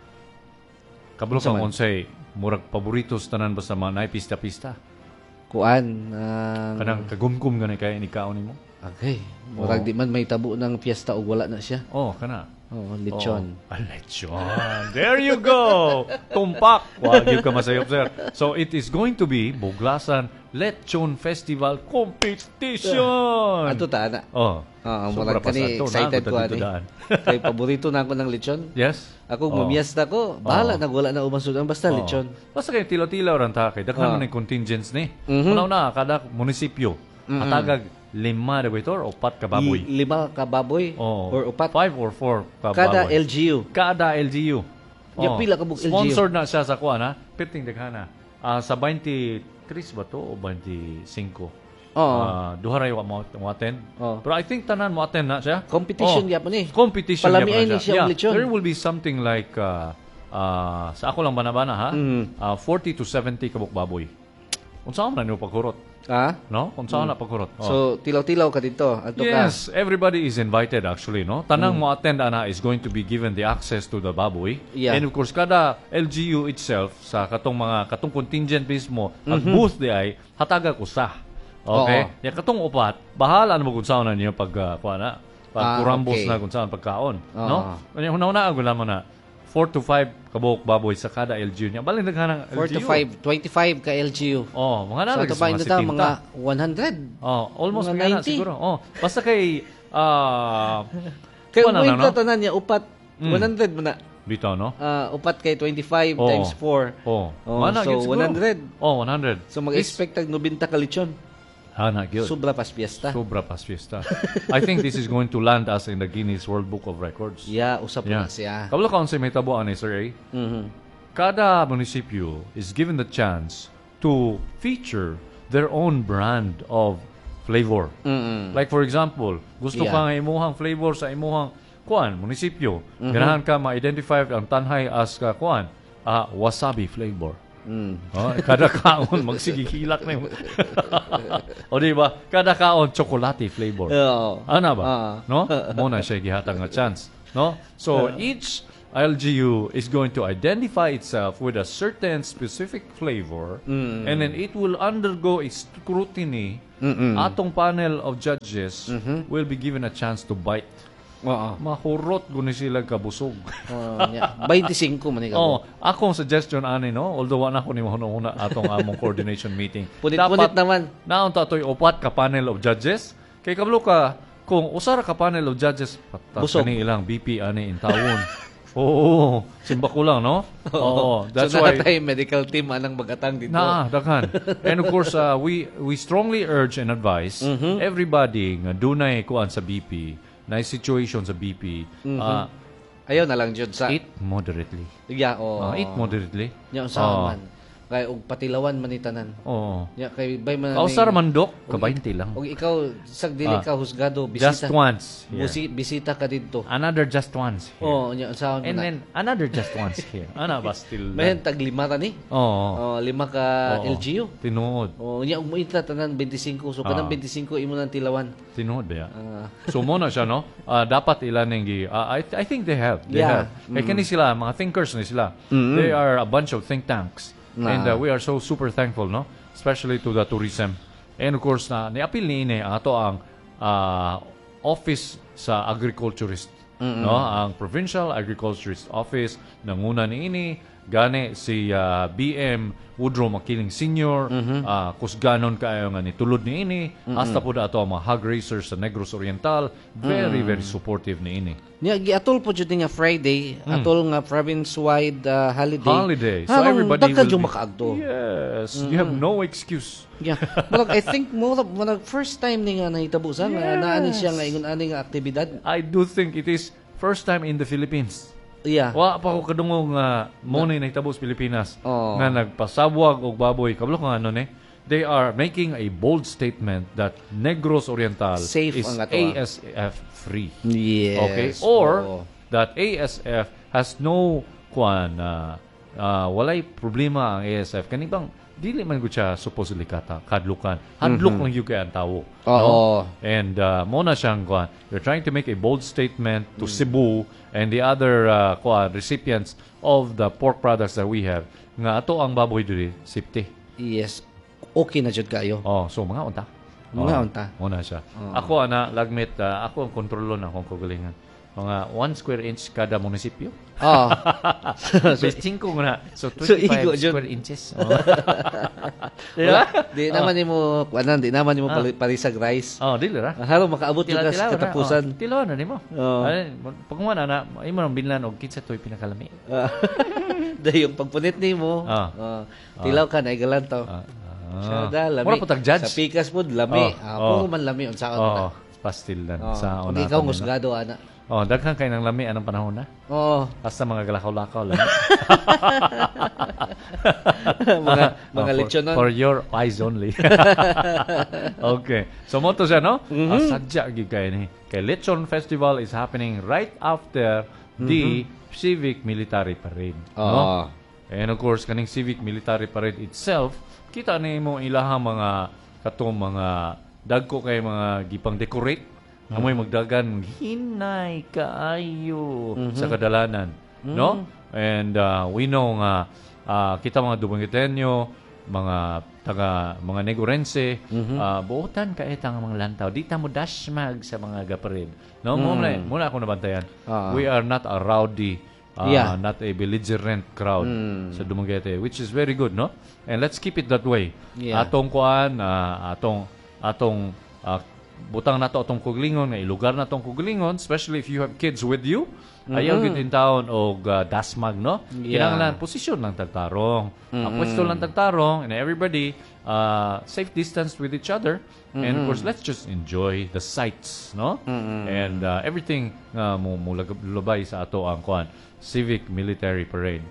[SPEAKER 1] Kablo ka kunsay, murag paboritos tanan ba sa mga naipista-pista?
[SPEAKER 2] Kuan.
[SPEAKER 1] Kanang kagumkum gani kaya ni kaon nimo?
[SPEAKER 2] Okay. Murag di man may tabo ng piyesta o wala na siya.
[SPEAKER 1] Kana.
[SPEAKER 2] Lechon.
[SPEAKER 1] Lechon. There you go. Tumpak. Give ka masayop, sir. So, it is going to be Buglasan Lechon Festival Competition.
[SPEAKER 2] Ato ta na. Murag kani excited ko ani. Kay paborito na ako ng lechon.
[SPEAKER 1] Yes.
[SPEAKER 2] Ako mumiyasta ko, bahala wala na umasud ang basta lechon.
[SPEAKER 1] Basta kay tilo-tilo ran ta kay daghan man contingents ni. Una kada munisipyo atagag 5 na ba or 4 ka baboy?
[SPEAKER 2] 5 ka baboy or 4?
[SPEAKER 1] 5 or 4 ka
[SPEAKER 2] kada
[SPEAKER 1] baboy.
[SPEAKER 2] LGU.
[SPEAKER 1] Kada LGU.
[SPEAKER 2] Yung pila ka bug LGU.
[SPEAKER 1] Sponsored na siya sa kuan ha. Perting daghana. Sa 23 ba to o 25? Duha ray mo attend. Pero I think tanan mo attend na siya.
[SPEAKER 2] Competition gyapon ni.
[SPEAKER 1] Competition
[SPEAKER 2] palamiay ni siya lechon.
[SPEAKER 1] There will be something like sa ako lang banabana ha. 40 to 70 kabuk baboy. Unsa man niyo pagkurot? No? Unsa na pagkurot?
[SPEAKER 2] So tilaw-tilaw ka dito.
[SPEAKER 1] Yes, everybody is invited actually, no? Tanang mo attend ana is going to be given the access to the baboy.
[SPEAKER 2] Yeah.
[SPEAKER 1] And of course kada LGU itself sa katong contingent mismo at booth di ay hataga ko sa. Okay? Ya katong upat, bahala na mo kung saan na niyo pagkurambos na kung saan pagkaon, no? Kanya una-una ako lamang na 4 to 5 kabuok baboy sa kada LGU niya. Baling naghanang LGU.
[SPEAKER 2] 4 to 5, 25 ka LGU.
[SPEAKER 1] Mga nalagay
[SPEAKER 2] sa mga 100.
[SPEAKER 1] Almost mga 90 siguro. Basta kay
[SPEAKER 2] kay wait ka tanan niya upat 100 mo na.
[SPEAKER 1] Bitaw, no?
[SPEAKER 2] Upat kay 25 times 4. So 100.
[SPEAKER 1] 100.
[SPEAKER 2] So mag-expect tag 90 ka lechon.
[SPEAKER 1] Good.
[SPEAKER 2] Sobra pas fiesta.
[SPEAKER 1] I think this is going to land us in the Guinness World Book of Records.
[SPEAKER 2] Yeah, usap na siya.
[SPEAKER 1] Kabalo ka sa may tabuan ni Sir A. Kada munisipyo is given the chance to feature their own brand of flavor. Like for example, gusto ka nga imuhang flavor sa imuhang munisipyo. Ganahan ka ma-identify ang tanhay as wasabi flavor. Kada kaon magsigihilak na yung o diba kada kaon chocolate flavor ana ba no mo na siya gihatag nga chance no so each LGU is going to identify itself with a certain specific flavor and then it will undergo a scrutiny. Atong panel of judges will be given a chance to bite. Mahurot guni sila kabusog.
[SPEAKER 2] 25 man ikaw.
[SPEAKER 1] Akong suggestion ani no, although wala ko ni mahuna atong among coordination meeting.
[SPEAKER 2] Punit naman.
[SPEAKER 1] Naon ta toy upat ka panel of judges. Kay kablo ka kung usara ka panel of judges patas kani ilang BP ani in tawon. Simba ko lang no. That's
[SPEAKER 2] so,
[SPEAKER 1] why
[SPEAKER 2] tayo medical team anang bagatang dito.
[SPEAKER 1] Daghan. And of course we strongly urge and advise everybody nga dunay kuan sa BP. Nice situation sa BP.
[SPEAKER 2] Ayaw na lang jud sa
[SPEAKER 1] eat moderately.
[SPEAKER 2] Yeah,
[SPEAKER 1] eat moderately.
[SPEAKER 2] Nya sa man. Kay og patilawan man ni tanan.
[SPEAKER 1] Nya
[SPEAKER 2] kay bay man.
[SPEAKER 1] Kausar man dok, ka 20 lang.
[SPEAKER 2] Og ikaw sag dili ka husgado bisita.
[SPEAKER 1] Just once.
[SPEAKER 2] Bisita ka didto.
[SPEAKER 1] Another just once.
[SPEAKER 2] Nya sa
[SPEAKER 1] and then another just once here. Ana ba still.
[SPEAKER 2] May tag 5 ta ni? 5 ka LGU.
[SPEAKER 1] Tinuod.
[SPEAKER 2] Nya og moita tanan 25. So kanang 25 imo nang tilawan.
[SPEAKER 1] Tinuod ba? So mo na siya no. Dapat ilan ning I think they have. Kay kani sila mga thinkers ni sila. They are a bunch of think tanks. And we are so super thankful, no? Especially to the tourism. And of course, niapil ni ato ang office sa agriculturist. No? Ang Provincial Agriculturist Office, nanguna ni gani si BM Woodrow Makiling Sr. Kus ganon kayo nga nitulod ni hasta po ato ang mga hog racers sa Negros Oriental. Very, very supportive ni
[SPEAKER 2] Nya giatol po jud nga Friday, atol nga province-wide holiday.
[SPEAKER 1] So everybody will
[SPEAKER 2] yung makaagto.
[SPEAKER 1] Yes, you have no excuse.
[SPEAKER 2] Yeah. But I think mo first time ni nga nahitabo sa nga naani siya nga ingon ani nga aktibidad.
[SPEAKER 1] I do think it is first time in the Philippines.
[SPEAKER 2] Yeah.
[SPEAKER 1] Wa pa ko kadungog nga mo na nahitabo sa Pilipinas nga nagpasabwag og baboy kablo nga ano ni. They are making a bold statement that Negros Oriental
[SPEAKER 2] safe
[SPEAKER 1] is ASF free.
[SPEAKER 2] Yes.
[SPEAKER 1] Okay? Or that ASF has no walay problema ang ASF kanibang dili man gud siya supposedly kadlukan. Hadlok lang yung kaya ang tawo. No? And muna siyang they're trying to make a bold statement to Cebu and the other recipients of the pork products that we have nga ato ang baboy diri safety.
[SPEAKER 2] Yes. Okay na jud kayo.
[SPEAKER 1] So mga unta. Muna siya. Ako lagmit ako ang kontrolon akong kagalingan. Mga 1 square inch kada munisipyo. So 5 na. So 25 square inches.
[SPEAKER 2] Di naman nimo parisag rice.
[SPEAKER 1] Dili ra.
[SPEAKER 2] Halo makaabot jud sa katapusan.
[SPEAKER 1] Tilaw na nimo. Pagmana na imo nang binlan og kinsa toy pinakalami.
[SPEAKER 2] Dahil yung pagpunit nimo. Tilaw ka na igalantaw. Lami.
[SPEAKER 1] Mura po tag-judge.
[SPEAKER 2] Sa pikas po, lami. Puro man lami. Unsa
[SPEAKER 1] pastil lang. Sa una.
[SPEAKER 2] Ikaw musgado, ana.
[SPEAKER 1] Daghan kay nang lami anong panahon na. Basta mga galakaw-lakaw lang.
[SPEAKER 2] mga lechon nun.
[SPEAKER 1] For your eyes only. Okay. So mo to siya, no? Sadya gyud kay ni. Kay Lechon Festival is happening right after the Civic Military Parade. No? And of course, kaning Civic Military Parade itself, kita ni mo ilahang mga katong mga dagko kay mga gipang decorate. Amoy magdagan hinay kaayo sa kadalanan, no? And we know nga kita mga Dumangueteño, mga Negorense, buotan ka itang mga lantaw. Di ta mo dashmag sa mga gaparid. No, muna ako nabantayan. We are not a rowdy, not a belligerent crowd sa Dumaguete, which is very good, no? And let's keep it that way. Atong butang na to atong kuglingon nga ilugar na tong kuglingon, especially if you have kids with you. Ayaw gid in town og dasmag, no? Kinahanglan posisyon lang tagtarong. Ang pwesto lang tagtarong and everybody safe distance with each other. And of course, let's just enjoy the sights, no? And everything mo lubay sa ato ang Civic Military Parade.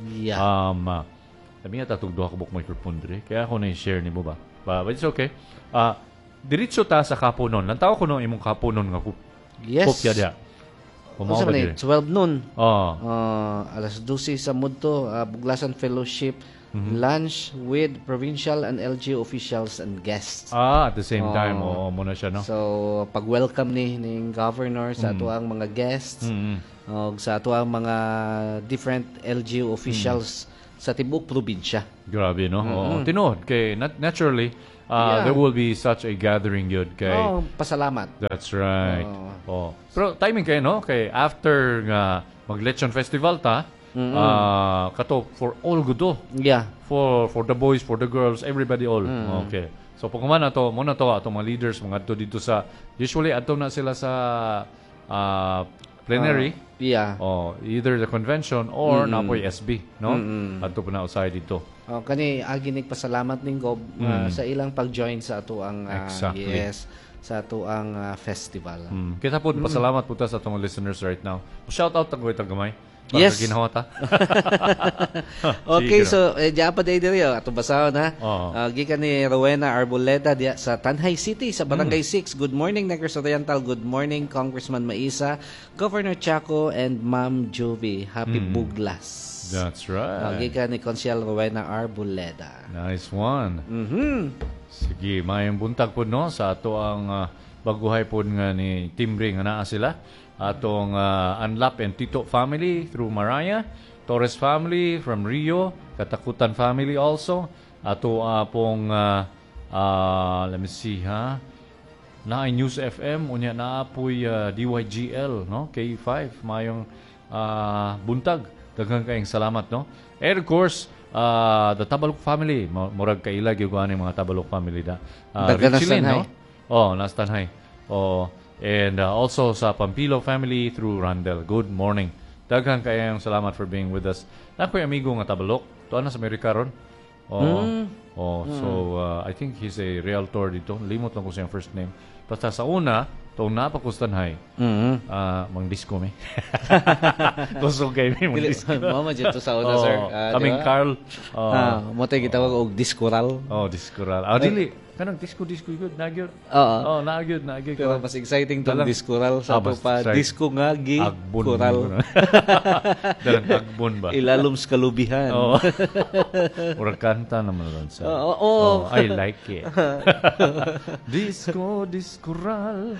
[SPEAKER 1] Sabi nga tatog duha ka buk microphone dire. Kaya ako na-share ni mo ba? But it's okay. Diretso ta sa kapunon. Lantaw ko no imong kapunon nga kopya dia.
[SPEAKER 2] Kumao ba dire? 12 noon. Alas 12 sa Mudto, Buglasan Fellowship, lunch with provincial and LGU officials and guests.
[SPEAKER 1] At the same time, muna siya, no?
[SPEAKER 2] So, pag-welcome ning governor sa ato ang mga guests, sa ato ang mga different LGU officials sa tibuok probinsya.
[SPEAKER 1] Grabe, no? Tinood kay naturally there will be such a gathering yun kay
[SPEAKER 2] pasalamat.
[SPEAKER 1] That's right. Pero timing kayo, no? Kay after nga mag-Lechon Festival ta, kato for all gudo. For the boys, for the girls, everybody all. Okay. So pag kumana to, muna to atong mga leaders mga adto dito sa usually adto na sila sa plenary. Either the convention or napoy SB, no? Adto pa na usay dito.
[SPEAKER 2] Kani agi nagpasalamat ning Gob sa ilang pag-join sa ato ang sa ato ang festival.
[SPEAKER 1] Kita po pasalamat po ta sa atong listeners right now. Shout out tag gamay. Para sa ginawa ta.
[SPEAKER 2] Okay, so diya pa diri ato basahon ha. Gikan ni Rowena Arboleda diya sa Tanhay City sa Barangay 6. Good morning Negros Oriental. Good morning Congressman Maisa, Governor Chaco and Ma'am Jovi. Happy Buglas.
[SPEAKER 1] That's right.
[SPEAKER 2] Gikan ni Consiel Rowena Arboleda.
[SPEAKER 1] Nice one. Sige, mayang buntag po no sa ato ang baguhay po nga ni Timbre nga naa sila. Atong Anlap and Tito family through Maraya. Torres family from Rio, Katakutan family also. Ato pong let me see ha. Naay News FM unya naapoy DYGL no K5 mayong buntag. Daghang kayong salamat no. And of course, the Tabalok family, murag kailag yung mga Tabalok family da. Richilin, no? Oh, nastanhay. Oh, and also sa Pampilo family through Randall. Good morning. Daghang kayong salamat for being with us. Nakoy amigo nga Tabalok. Tuan na sa Amerika ron. So I think he's a realtor dito. Limot lang ko siyang first name. Basta sa una, itong napakustanhay, mang-disco me. Gusto kayo may mang-disco.
[SPEAKER 2] Mama dito sa una, sir.
[SPEAKER 1] Kaming Carl.
[SPEAKER 2] Mo tayo gitawag og discoral.
[SPEAKER 1] Discoral. Dili. Kanang disco good. Nagyod. Nagyod.
[SPEAKER 2] Pero mas exciting tong discoral sa pa. Disco nga coral.
[SPEAKER 1] Dalang agbon ba?
[SPEAKER 2] Ilalom sa kalubihan.
[SPEAKER 1] Murag kanta naman ron sa. I like it. Discoral.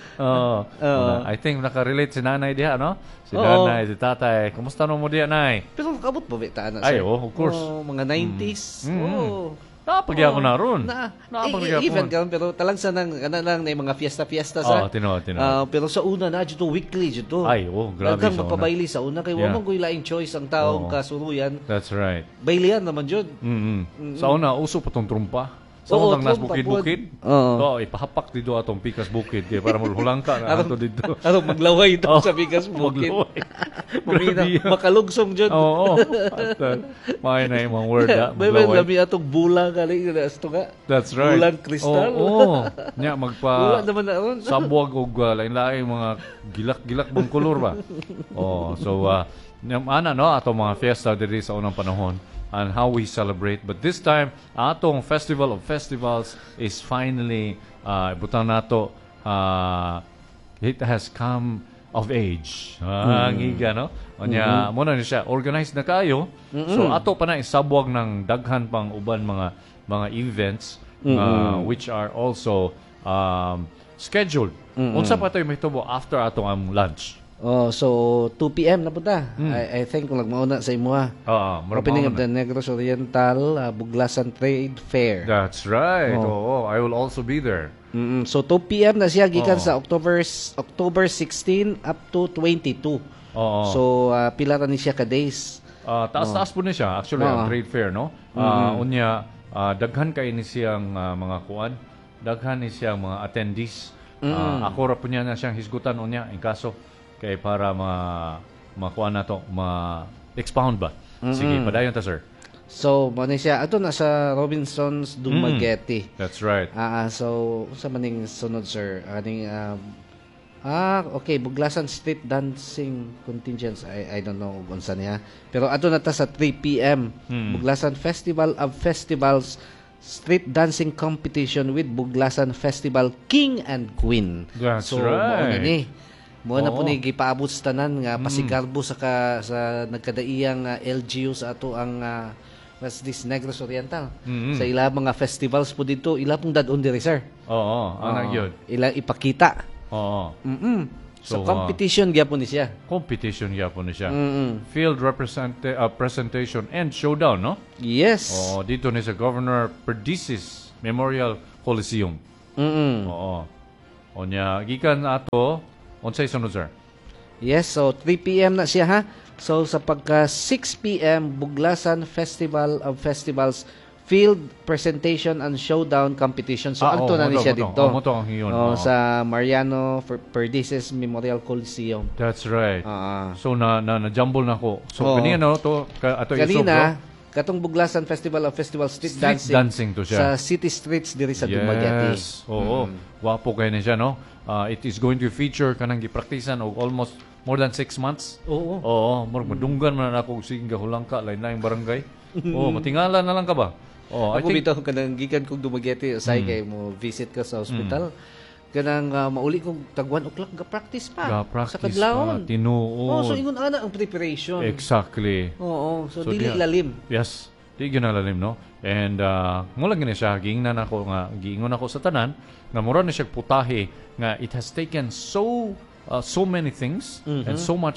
[SPEAKER 1] I think nakarelate si nanay diha, no? Si nanay, si tatay. Kumusta mo diha, nay?
[SPEAKER 2] Pero kabot ba bitaan na, sir?
[SPEAKER 1] Of course.
[SPEAKER 2] Mga 90s.
[SPEAKER 1] Napagya ko na ron.
[SPEAKER 2] Even ka, pero talang sa nang mga fiesta-fiesta sa.
[SPEAKER 1] Tino.
[SPEAKER 2] Pero sa una na, dito weekly, dito.
[SPEAKER 1] Grabe
[SPEAKER 2] sa una. Mapabayli sa una. Kaya wamang ko ilaing choice ang taong kasuruyan.
[SPEAKER 1] That's right.
[SPEAKER 2] Baylihan naman yun.
[SPEAKER 1] Sa una, uso pa tong trumpa. Sa unang nas bukid-bukid. Ipahapak dito atong pikas bukid. Kaya para maghulang ka na ato dito.
[SPEAKER 2] Atong maglaway ito sa pikas bukid. Makalugsong dyan.
[SPEAKER 1] May na yung mga word.
[SPEAKER 2] May lami atong bulang.
[SPEAKER 1] That's right.
[SPEAKER 2] Bulang kristal.
[SPEAKER 1] Nya
[SPEAKER 2] bulang naman na ron.
[SPEAKER 1] Sabuag o lain-lain mga gilak-gilak mong kulor ba. So, atong mga fiesta dito sa unang panahon. And how we celebrate. But this time, atong Festival of Festivals is finally, butang nato, it has come of age. Ngiga, no? Muna ni siya, organized na kayo. So, ato pa na isabwag ng daghan pang uban mga events, which are also scheduled. Unsa pa tayo may tubo after atong lunch?
[SPEAKER 2] So 2 p.m. na punta. I think kung nagmauna sa imuha. Opening of the Negros Oriental Buglasan Trade Fair.
[SPEAKER 1] That's right. I will also be there.
[SPEAKER 2] So 2 p.m. na siya gikan sa October 16 up to 22. So pila ra ni siya ka days.
[SPEAKER 1] Taas-taas po ni siya actually ang trade fair, no? Unya daghan kay ni siyang mga kuan. Daghan ni siyang mga attendees. Ako ra po niya na siyang hisgutan unya in kaso kay para makuha na to, ma-expound ba? Sige, padayon ta, sir.
[SPEAKER 2] So, muna siya, ato na sa Robinson's Dumaguete.
[SPEAKER 1] That's right.
[SPEAKER 2] So, sa maning sunod, sir, okay, Buglasan Street Dancing Contingents, I don't know kung saan niya. Pero ato na ta sa 3 p.m. Buglasan Festival of Festivals Street Dancing Competition with Buglasan Festival King and Queen.
[SPEAKER 1] That's
[SPEAKER 2] so,
[SPEAKER 1] right.
[SPEAKER 2] Mo na po ni gipaabot sa tanan nga pasigarbo sa nagkadaiyang LGU sa ato ang what's this Negros Oriental. Sa ila mga festivals po dito, ila pong dadon diri, sir.
[SPEAKER 1] Anak yun.
[SPEAKER 2] Ila ipakita. So competition gyapon ni siya.
[SPEAKER 1] Field presentation and showdown, no?
[SPEAKER 2] Yes.
[SPEAKER 1] Dito ni sa Governor Perdices Memorial Coliseum. Onya gikan ato unsay sunod, sir?
[SPEAKER 2] Yes, so 3 p.m. na siya, ha? So sa pagka 6 p.m. Buglasan Festival of Festivals Field Presentation and Showdown Competition. So anto na ni siya dito. Sa Mariano Perdices Memorial Coliseum.
[SPEAKER 1] That's right. So na-jumble na ko. So kanina to ato
[SPEAKER 2] kanina katong Buglasan Festival of Festival Street
[SPEAKER 1] dancing to siya
[SPEAKER 2] sa city streets diri sa Dumaguete.
[SPEAKER 1] Yes. Wapo kay ni siya, no? It is going to feature kanang gipraktisan og almost more than 6 months. Madunggan man ako sige gahulang ka lain-lain barangay. Matingala na lang ka ba?
[SPEAKER 2] Ako bitaw kanang gikan kog Dumaguete usay kay mo visit ka sa hospital. Kanang mauli kong tag 1 o'clock ga-practice pa. Sa kadlawon.
[SPEAKER 1] Tinuod.
[SPEAKER 2] So ingon ana ang preparation.
[SPEAKER 1] Exactly.
[SPEAKER 2] So dili lalim.
[SPEAKER 1] Yes. Di ginalalim, no? And mula gini siya, giingnan ako nga, giingon ako sa tanan, nga mura na siya putahe, nga it has taken so many things and so much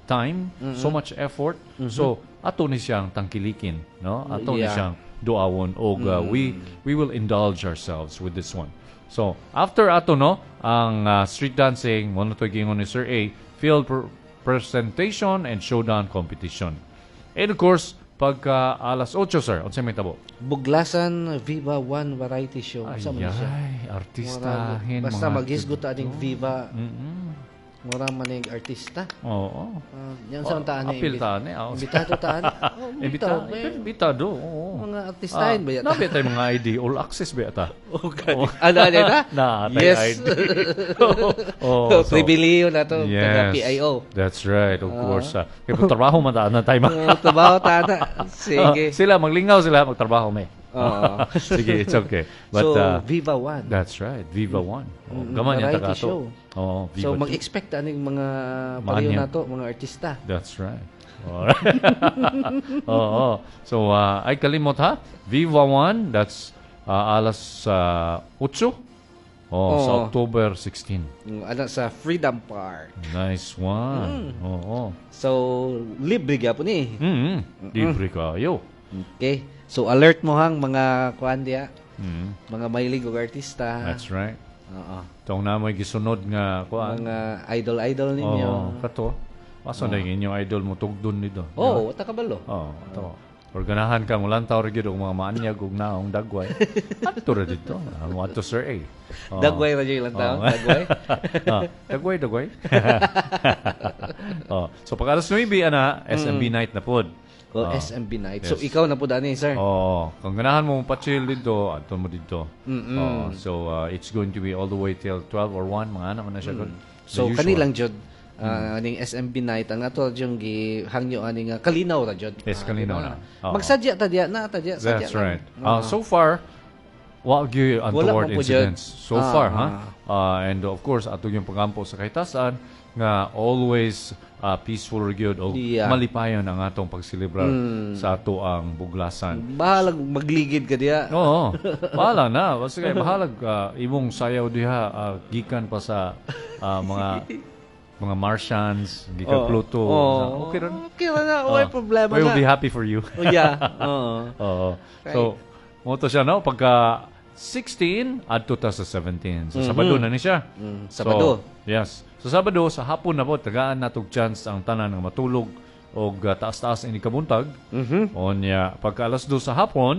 [SPEAKER 1] time, so much effort. So ato ni siyang tangkilikin, no? Ato ni
[SPEAKER 2] Yeah.
[SPEAKER 1] siyang duawon og we will indulge ourselves with this one. So after ato no ang street dancing mo na to gingon ni Sir A, field presentation and showdown competition. And of course, pagka alas 8 sir, unsay may tabo?
[SPEAKER 2] Buglasan Viva One Variety Show. Sa man siya.
[SPEAKER 1] Ay, artistahin
[SPEAKER 2] Basta
[SPEAKER 1] mga
[SPEAKER 2] maghisgot aning Viva.
[SPEAKER 1] Mm-mm.
[SPEAKER 2] Mura maning artista.
[SPEAKER 1] Oo.
[SPEAKER 2] Yan sa taan
[SPEAKER 1] Apil taan eh.
[SPEAKER 2] Imbitado taan.
[SPEAKER 1] Imbitado. Oo.
[SPEAKER 2] Mga artistahin ba yan?
[SPEAKER 1] Nabi tayo mga ID. All access ba yata?
[SPEAKER 2] Ano na?
[SPEAKER 1] Na,
[SPEAKER 2] Yes.
[SPEAKER 1] ID. Oh, so,
[SPEAKER 2] Pribiliyo na to.
[SPEAKER 1] yes.
[SPEAKER 2] Taga PIO.
[SPEAKER 1] That's right. Of course. Kaya po trabaho man na tayo.
[SPEAKER 2] Trabaho tana. Sige.
[SPEAKER 1] Sila, maglingaw sila, magtrabaho may.
[SPEAKER 2] Oo.
[SPEAKER 1] Sige, it's okay. But,
[SPEAKER 2] So, Viva One.
[SPEAKER 1] that's right. Viva One. Oh, gaman yung
[SPEAKER 2] Variety
[SPEAKER 1] taga
[SPEAKER 2] show.
[SPEAKER 1] to. Oh, Viva
[SPEAKER 2] So,
[SPEAKER 1] two.
[SPEAKER 2] mag-expect aning mga pariyo
[SPEAKER 1] Manyan.
[SPEAKER 2] na to, mga artista.
[SPEAKER 1] That's right. Alright. Oo. So, ay kalimot ha. Viva One, that's alas 8. Sa
[SPEAKER 2] Oo.
[SPEAKER 1] October 16.
[SPEAKER 2] Ano sa Freedom Park.
[SPEAKER 1] Nice one. Oo.
[SPEAKER 2] So, libre gyapon ni.
[SPEAKER 1] Libre kayo.
[SPEAKER 2] Okay. So, alert mo hang mga kuan diya,
[SPEAKER 1] Mm.
[SPEAKER 2] mga mahilig og artista.
[SPEAKER 1] That's right.
[SPEAKER 2] Oo.
[SPEAKER 1] Itong namoy gisunod nga kuan.
[SPEAKER 2] Mga idol ninyo.
[SPEAKER 1] Oo. Kato. Paso na yung inyong idol mo tugdon nito.
[SPEAKER 2] Oh, wata kabalo.
[SPEAKER 1] Oo. Ito. Or ganahan ka mo lantaw rin yun mga maanyag ug naong dagway. Ato rin dito. Mo ato Sir A. Oo.
[SPEAKER 2] Dagway ra jud lang taon,
[SPEAKER 1] Oo.
[SPEAKER 2] dagway.
[SPEAKER 1] Dagway. So pag alas 9 ana, SMB night na pod.
[SPEAKER 2] SMB night. So,
[SPEAKER 1] Yes.
[SPEAKER 2] ikaw na po dani, sir.
[SPEAKER 1] Kung ganahan mo pa-chill dito, ato mo dito. So it's going to be all the way till 12 or 1, mga anak na siya.
[SPEAKER 2] So, kanilang jud aning SMB night ang ato jung gihangyo aning kalinaw ra jud.
[SPEAKER 1] Yes, kalinaw na. Oo.
[SPEAKER 2] Magsadya ta diya na ta diya sadya.
[SPEAKER 1] That's right. So far, wa gyud untoward
[SPEAKER 2] man po
[SPEAKER 1] incidents. So
[SPEAKER 2] Ah,
[SPEAKER 1] far, and of course, ato yung pagampo sa kahitasan nga always peaceful gyud o
[SPEAKER 2] Yeah.
[SPEAKER 1] malipayon ang atong pagselebrar sa ato ang buglasan.
[SPEAKER 2] Bahalag magligid ka diya.
[SPEAKER 1] Oo. Bahala na. Basta kay bahalag imong sayaw diha gikan pa sa mga Martians, gikan Pluto. Okay ron.
[SPEAKER 2] Okay ra na, way problema
[SPEAKER 1] We will
[SPEAKER 2] na.
[SPEAKER 1] be happy for you.
[SPEAKER 2] Oh, yeah. Oo.
[SPEAKER 1] Oo. So, mo to siya no pagka 16 adto ta sa 17. So Sabado na ni siya.
[SPEAKER 2] Sabado.
[SPEAKER 1] So, yes. So Sabado sa hapon na po tagaan natog chance ang tanan nga matulog og taas-taas ini kabuntag. Onya pagka alas 2 sa hapon,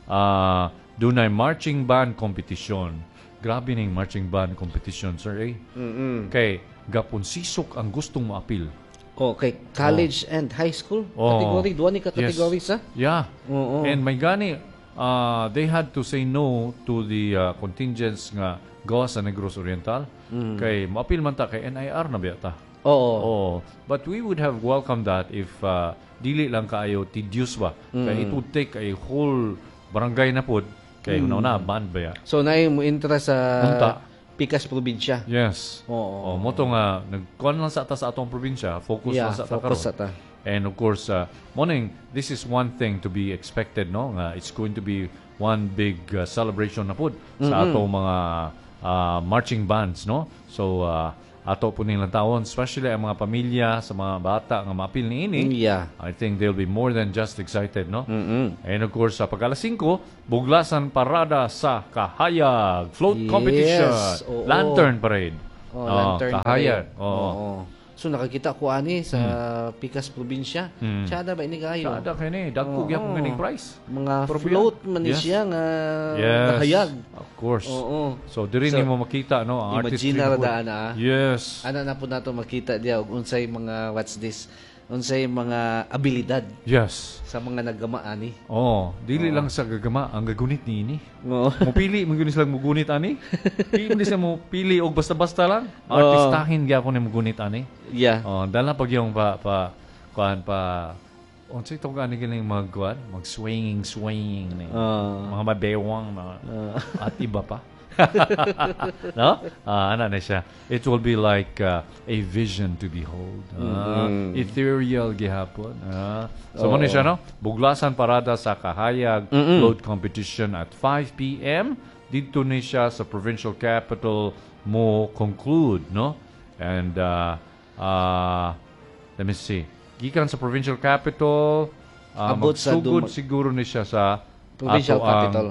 [SPEAKER 1] dunay marching band competition. Grabe ning marching band competition, sir. Kay gapon sisok ang gustong maapil.
[SPEAKER 2] Okay, college and high school
[SPEAKER 1] Oh.
[SPEAKER 2] category, duha ni ka category sa.
[SPEAKER 1] Yeah.
[SPEAKER 2] Oo.
[SPEAKER 1] And may gani, they had to say no to the contingents nga gawa sa Negros Oriental. Kay maapil man ta kay NIR na biya ta.
[SPEAKER 2] Oo.
[SPEAKER 1] Oh, but we would have welcomed that if dili lang kaayo tedious ba. Kay it would take a whole barangay na pod kay una band ba ya.
[SPEAKER 2] So naay mo interest sa
[SPEAKER 1] Unta.
[SPEAKER 2] Pikas probinsya.
[SPEAKER 1] Yes.
[SPEAKER 2] Oo.
[SPEAKER 1] Mo to nga nagkuan lang sa atas sa atong probinsya, focus lang
[SPEAKER 2] Yeah,
[SPEAKER 1] sa ta
[SPEAKER 2] focus
[SPEAKER 1] karon.
[SPEAKER 2] sa ta.
[SPEAKER 1] And of course, morning, this is one thing to be expected, no? It's going to be one big celebration na po sa atong mga marching bands, no? So, ato po nilang taon, especially ang mga pamilya, sa mga bata nga maapil ni ini,
[SPEAKER 2] Yeah.
[SPEAKER 1] I think they'll be more than just excited, no? And of course, sa pag-alas 5, buglasan parada sa Kahayag, float
[SPEAKER 2] Yes,
[SPEAKER 1] competition,
[SPEAKER 2] oo.
[SPEAKER 1] lantern parade.
[SPEAKER 2] Lantern
[SPEAKER 1] Kahayag.
[SPEAKER 2] parade. Oo. So nakakita ko ani sa Pikas probinsya. Tsada ba ini kayo?
[SPEAKER 1] Sada kayo ni, dagko gyapon ganing price.
[SPEAKER 2] Mga
[SPEAKER 1] Probiya.
[SPEAKER 2] float man ni
[SPEAKER 1] Yes.
[SPEAKER 2] siya nga
[SPEAKER 1] Yes.
[SPEAKER 2] kahayag.
[SPEAKER 1] Of course.
[SPEAKER 2] Oo.
[SPEAKER 1] So, diri
[SPEAKER 2] So,
[SPEAKER 1] ni mo makita, no? Ang artist
[SPEAKER 2] Imagine
[SPEAKER 1] rin
[SPEAKER 2] ra
[SPEAKER 1] po.
[SPEAKER 2] daan na.
[SPEAKER 1] Yes.
[SPEAKER 2] Ana na po nato makita diya og unsay mga what's this? Unsay mga abilidad
[SPEAKER 1] Yes.
[SPEAKER 2] sa mga naggama ani.
[SPEAKER 1] Oh, dili lang sa gagama, ang gagunit ni ini.
[SPEAKER 2] Oo.
[SPEAKER 1] Mupili, mga silang mugunit ani. Hindi siya mo pili og basta-basta lang. Artistahin gyapon ni mugunit ani.
[SPEAKER 2] Yeah.
[SPEAKER 1] Oh, dala pag yung kuan pa unsay to gani galing magkuan, mag-swinging ni. Mga mabewang na at iba pa. No? Ano na siya. It will be like a vision to behold. Ethereal gihapon. So, ano siya, no? Buglasan parada sa Kahayag float competition at 5 p.m. Dito ni siya sa provincial capital mo conclude, no? And let me see. Gikan sa provincial capital,
[SPEAKER 2] Abot sa
[SPEAKER 1] magsugod siguro ni siya sa
[SPEAKER 2] Provincial
[SPEAKER 1] ato ang-
[SPEAKER 2] capital.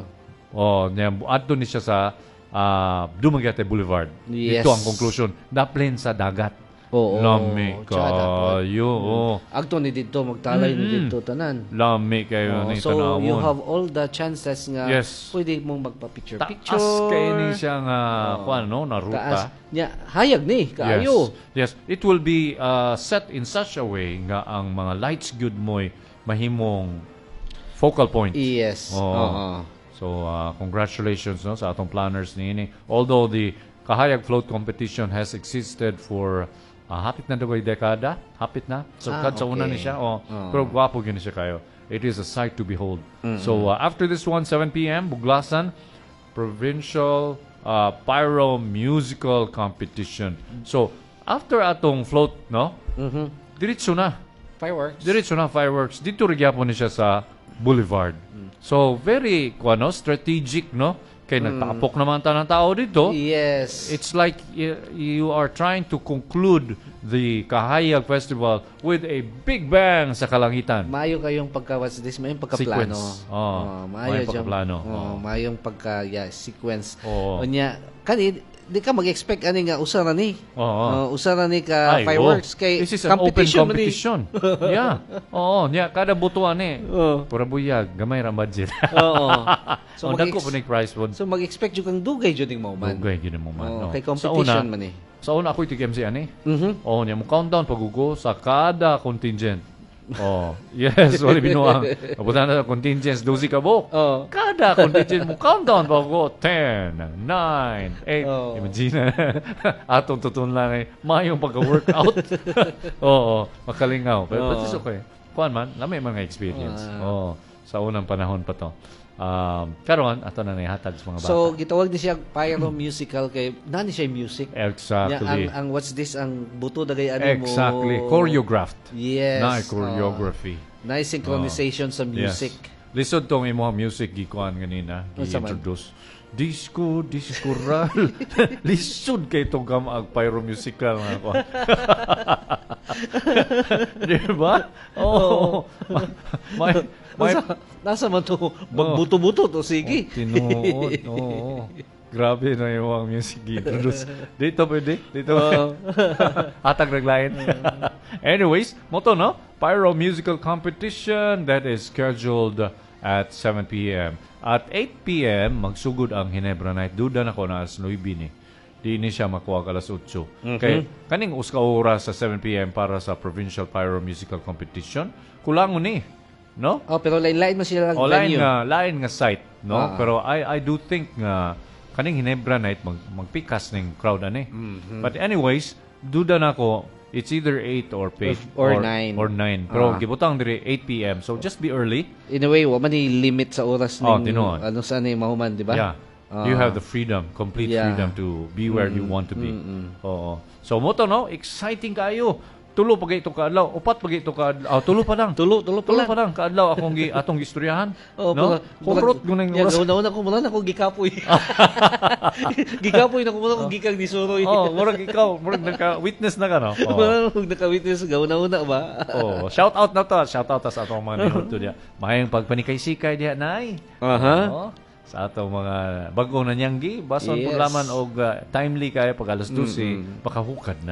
[SPEAKER 1] adto ni siya sa Dumaguete Boulevard.
[SPEAKER 2] Yes.
[SPEAKER 1] Ito ang conclusion. Daplin sa dagat.
[SPEAKER 2] Oo.
[SPEAKER 1] Lami
[SPEAKER 2] Tsada,
[SPEAKER 1] kayo. Oo.
[SPEAKER 2] Agto ni dito, magtalay ni dito, tanan.
[SPEAKER 1] Lami kayo ni
[SPEAKER 2] So,
[SPEAKER 1] tanawon.
[SPEAKER 2] you have all the chances nga
[SPEAKER 1] Yes.
[SPEAKER 2] pwede mong magpa-picture-picture.
[SPEAKER 1] Taas kayo ni siya nga, kuan, no, na ruta.
[SPEAKER 2] Taas. Nya, hayag ni, kaayo.
[SPEAKER 1] Yes. It will be set in such a way nga ang mga lights good mo'y mahimong focal point.
[SPEAKER 2] Yes.
[SPEAKER 1] Oo.
[SPEAKER 2] Oo.
[SPEAKER 1] So, congratulations no, sa atong planners niini. Although the Kahayag Float Competition has existed for hapit na dugay dekada. Hapit na. So, sa una ni
[SPEAKER 2] okay.
[SPEAKER 1] siya. Pero gwapo yun siya kayo. It is a sight to behold. So, after this one, 7 p.m., Buglasan, Provincial Pyro Musical Competition. So, after atong float, no? Diretso na.
[SPEAKER 2] Fireworks.
[SPEAKER 1] Diretso na fireworks. Dito rigyapo ni siya sa Boulevard. So, very, strategic, no? Kaya nagtapok naman ng tao dito.
[SPEAKER 2] Yes.
[SPEAKER 1] It's like you are trying to conclude the Kahayag Festival with a big bang sa kalangitan.
[SPEAKER 2] Maayo kayong what's this? Mayong pagkaplano.
[SPEAKER 1] Sequence.
[SPEAKER 2] Maayo
[SPEAKER 1] Mayong pagkaplano.
[SPEAKER 2] Mayong sequence.
[SPEAKER 1] Oo.
[SPEAKER 2] Unya, di ka mag-expect ani nga usa na ni.
[SPEAKER 1] Oo.
[SPEAKER 2] Usa na ni ka
[SPEAKER 1] Ay,
[SPEAKER 2] fireworks kay
[SPEAKER 1] This is an open
[SPEAKER 2] competition.
[SPEAKER 1] competition. Yeah. Oo. Kada butuan
[SPEAKER 2] Oo.
[SPEAKER 1] Pura buyag. Gamay ra budget.
[SPEAKER 2] Oo.
[SPEAKER 1] So, dako po ni prize po.
[SPEAKER 2] So mag-expect jud kang dugay jud ning moment.
[SPEAKER 1] Dugay, yun mo man. no.
[SPEAKER 2] Kay competition
[SPEAKER 1] Sa una,
[SPEAKER 2] man eh.
[SPEAKER 1] Sa una, ako'y tig-MC ani.
[SPEAKER 2] Mhm.
[SPEAKER 1] Oo, niya mo countdown pagugo sa kada contingent. Oh, yes, wala binuang. Abutan na sa contingents, 12 ka bo.
[SPEAKER 2] Oo.
[SPEAKER 1] Kada contingent mo countdown pagugo. 10, 9, 8.
[SPEAKER 2] Oo.
[SPEAKER 1] Imagine, atong tutun lang mayong pagka-workout. Oo, makalingaw. But it's okay. Kuan man, na may mga experience. Oo, sa unang panahon pa to. Karon ato na nihatag sa mga bata.
[SPEAKER 2] So gitawag ni siya pyro musical kay nani siya music.
[SPEAKER 1] Exactly.
[SPEAKER 2] Ang what's this ang buto dagay ani mo.
[SPEAKER 1] Exactly. Choreographed.
[SPEAKER 2] Yes.
[SPEAKER 1] Na choreography.
[SPEAKER 2] Nice synchronization sa music.
[SPEAKER 1] Yes. Lisod tong imong music gikuan ganina,
[SPEAKER 2] Unsa man?
[SPEAKER 1] gi-introduce. Disco ral. Lisod kay tong gamag pyro musical nga ko. Di ba? Oh. May
[SPEAKER 2] Nasa man to magbuto-buto to sige.
[SPEAKER 1] tinuod. Oo. Grabe na yung mga music introduce. Dito pwede? Dito. Hatag naglain. Anyways, moto no? Pyro musical competition that is scheduled at 7 p.m. At 8 p.m. magsugod ang Ginebra Night. Duda na ko na alas 9 ni. Di ni siya makuha alas 8. Kaya kaning uska oras sa 7 p.m. para sa Provincial Pyro Musical Competition. Kulangon ni. No?
[SPEAKER 2] Oh, pero lain-lain mo sila lang venue.
[SPEAKER 1] Lain nga site, no? Pero I do think nga kaning Ginebra Night magpikas ning crowd ani. But anyways, duda na ko it's either 8 or 8
[SPEAKER 2] Or 9.
[SPEAKER 1] or 9. Pero gibutang diri 8 p.m. So just be early.
[SPEAKER 2] In a way, wa man ni limit sa oras ning
[SPEAKER 1] tinuod.
[SPEAKER 2] ano sa ni mahuman, di ba?
[SPEAKER 1] Yeah. You have the freedom, complete freedom to be where you want to be. Oo. So mo to no, exciting kayo. Tulo pa ito kaadlaw, upat pa ito kaadlaw. Tulo pa lang.
[SPEAKER 2] Tulo pa lang.
[SPEAKER 1] Kaadlaw atong gistoryahan.
[SPEAKER 2] Oh,
[SPEAKER 1] no? Kumrot guning oras.
[SPEAKER 2] Una ko mula na ko gikapoy. Gikapoy na ko mula ko gikang disuroy.
[SPEAKER 1] Murag ikaw, murag naka-witness na ka, no?
[SPEAKER 2] Mula ko naka-witness gauna ba?
[SPEAKER 1] Shout out na to. Shout out sa atong mga niluto diya. Mayang pagpanikay-sikay diya, nay. Sa atong mga bagong nanyanggi, bason
[SPEAKER 2] Yes.
[SPEAKER 1] paglaman og timely kaya pag alas 12, makahukad na.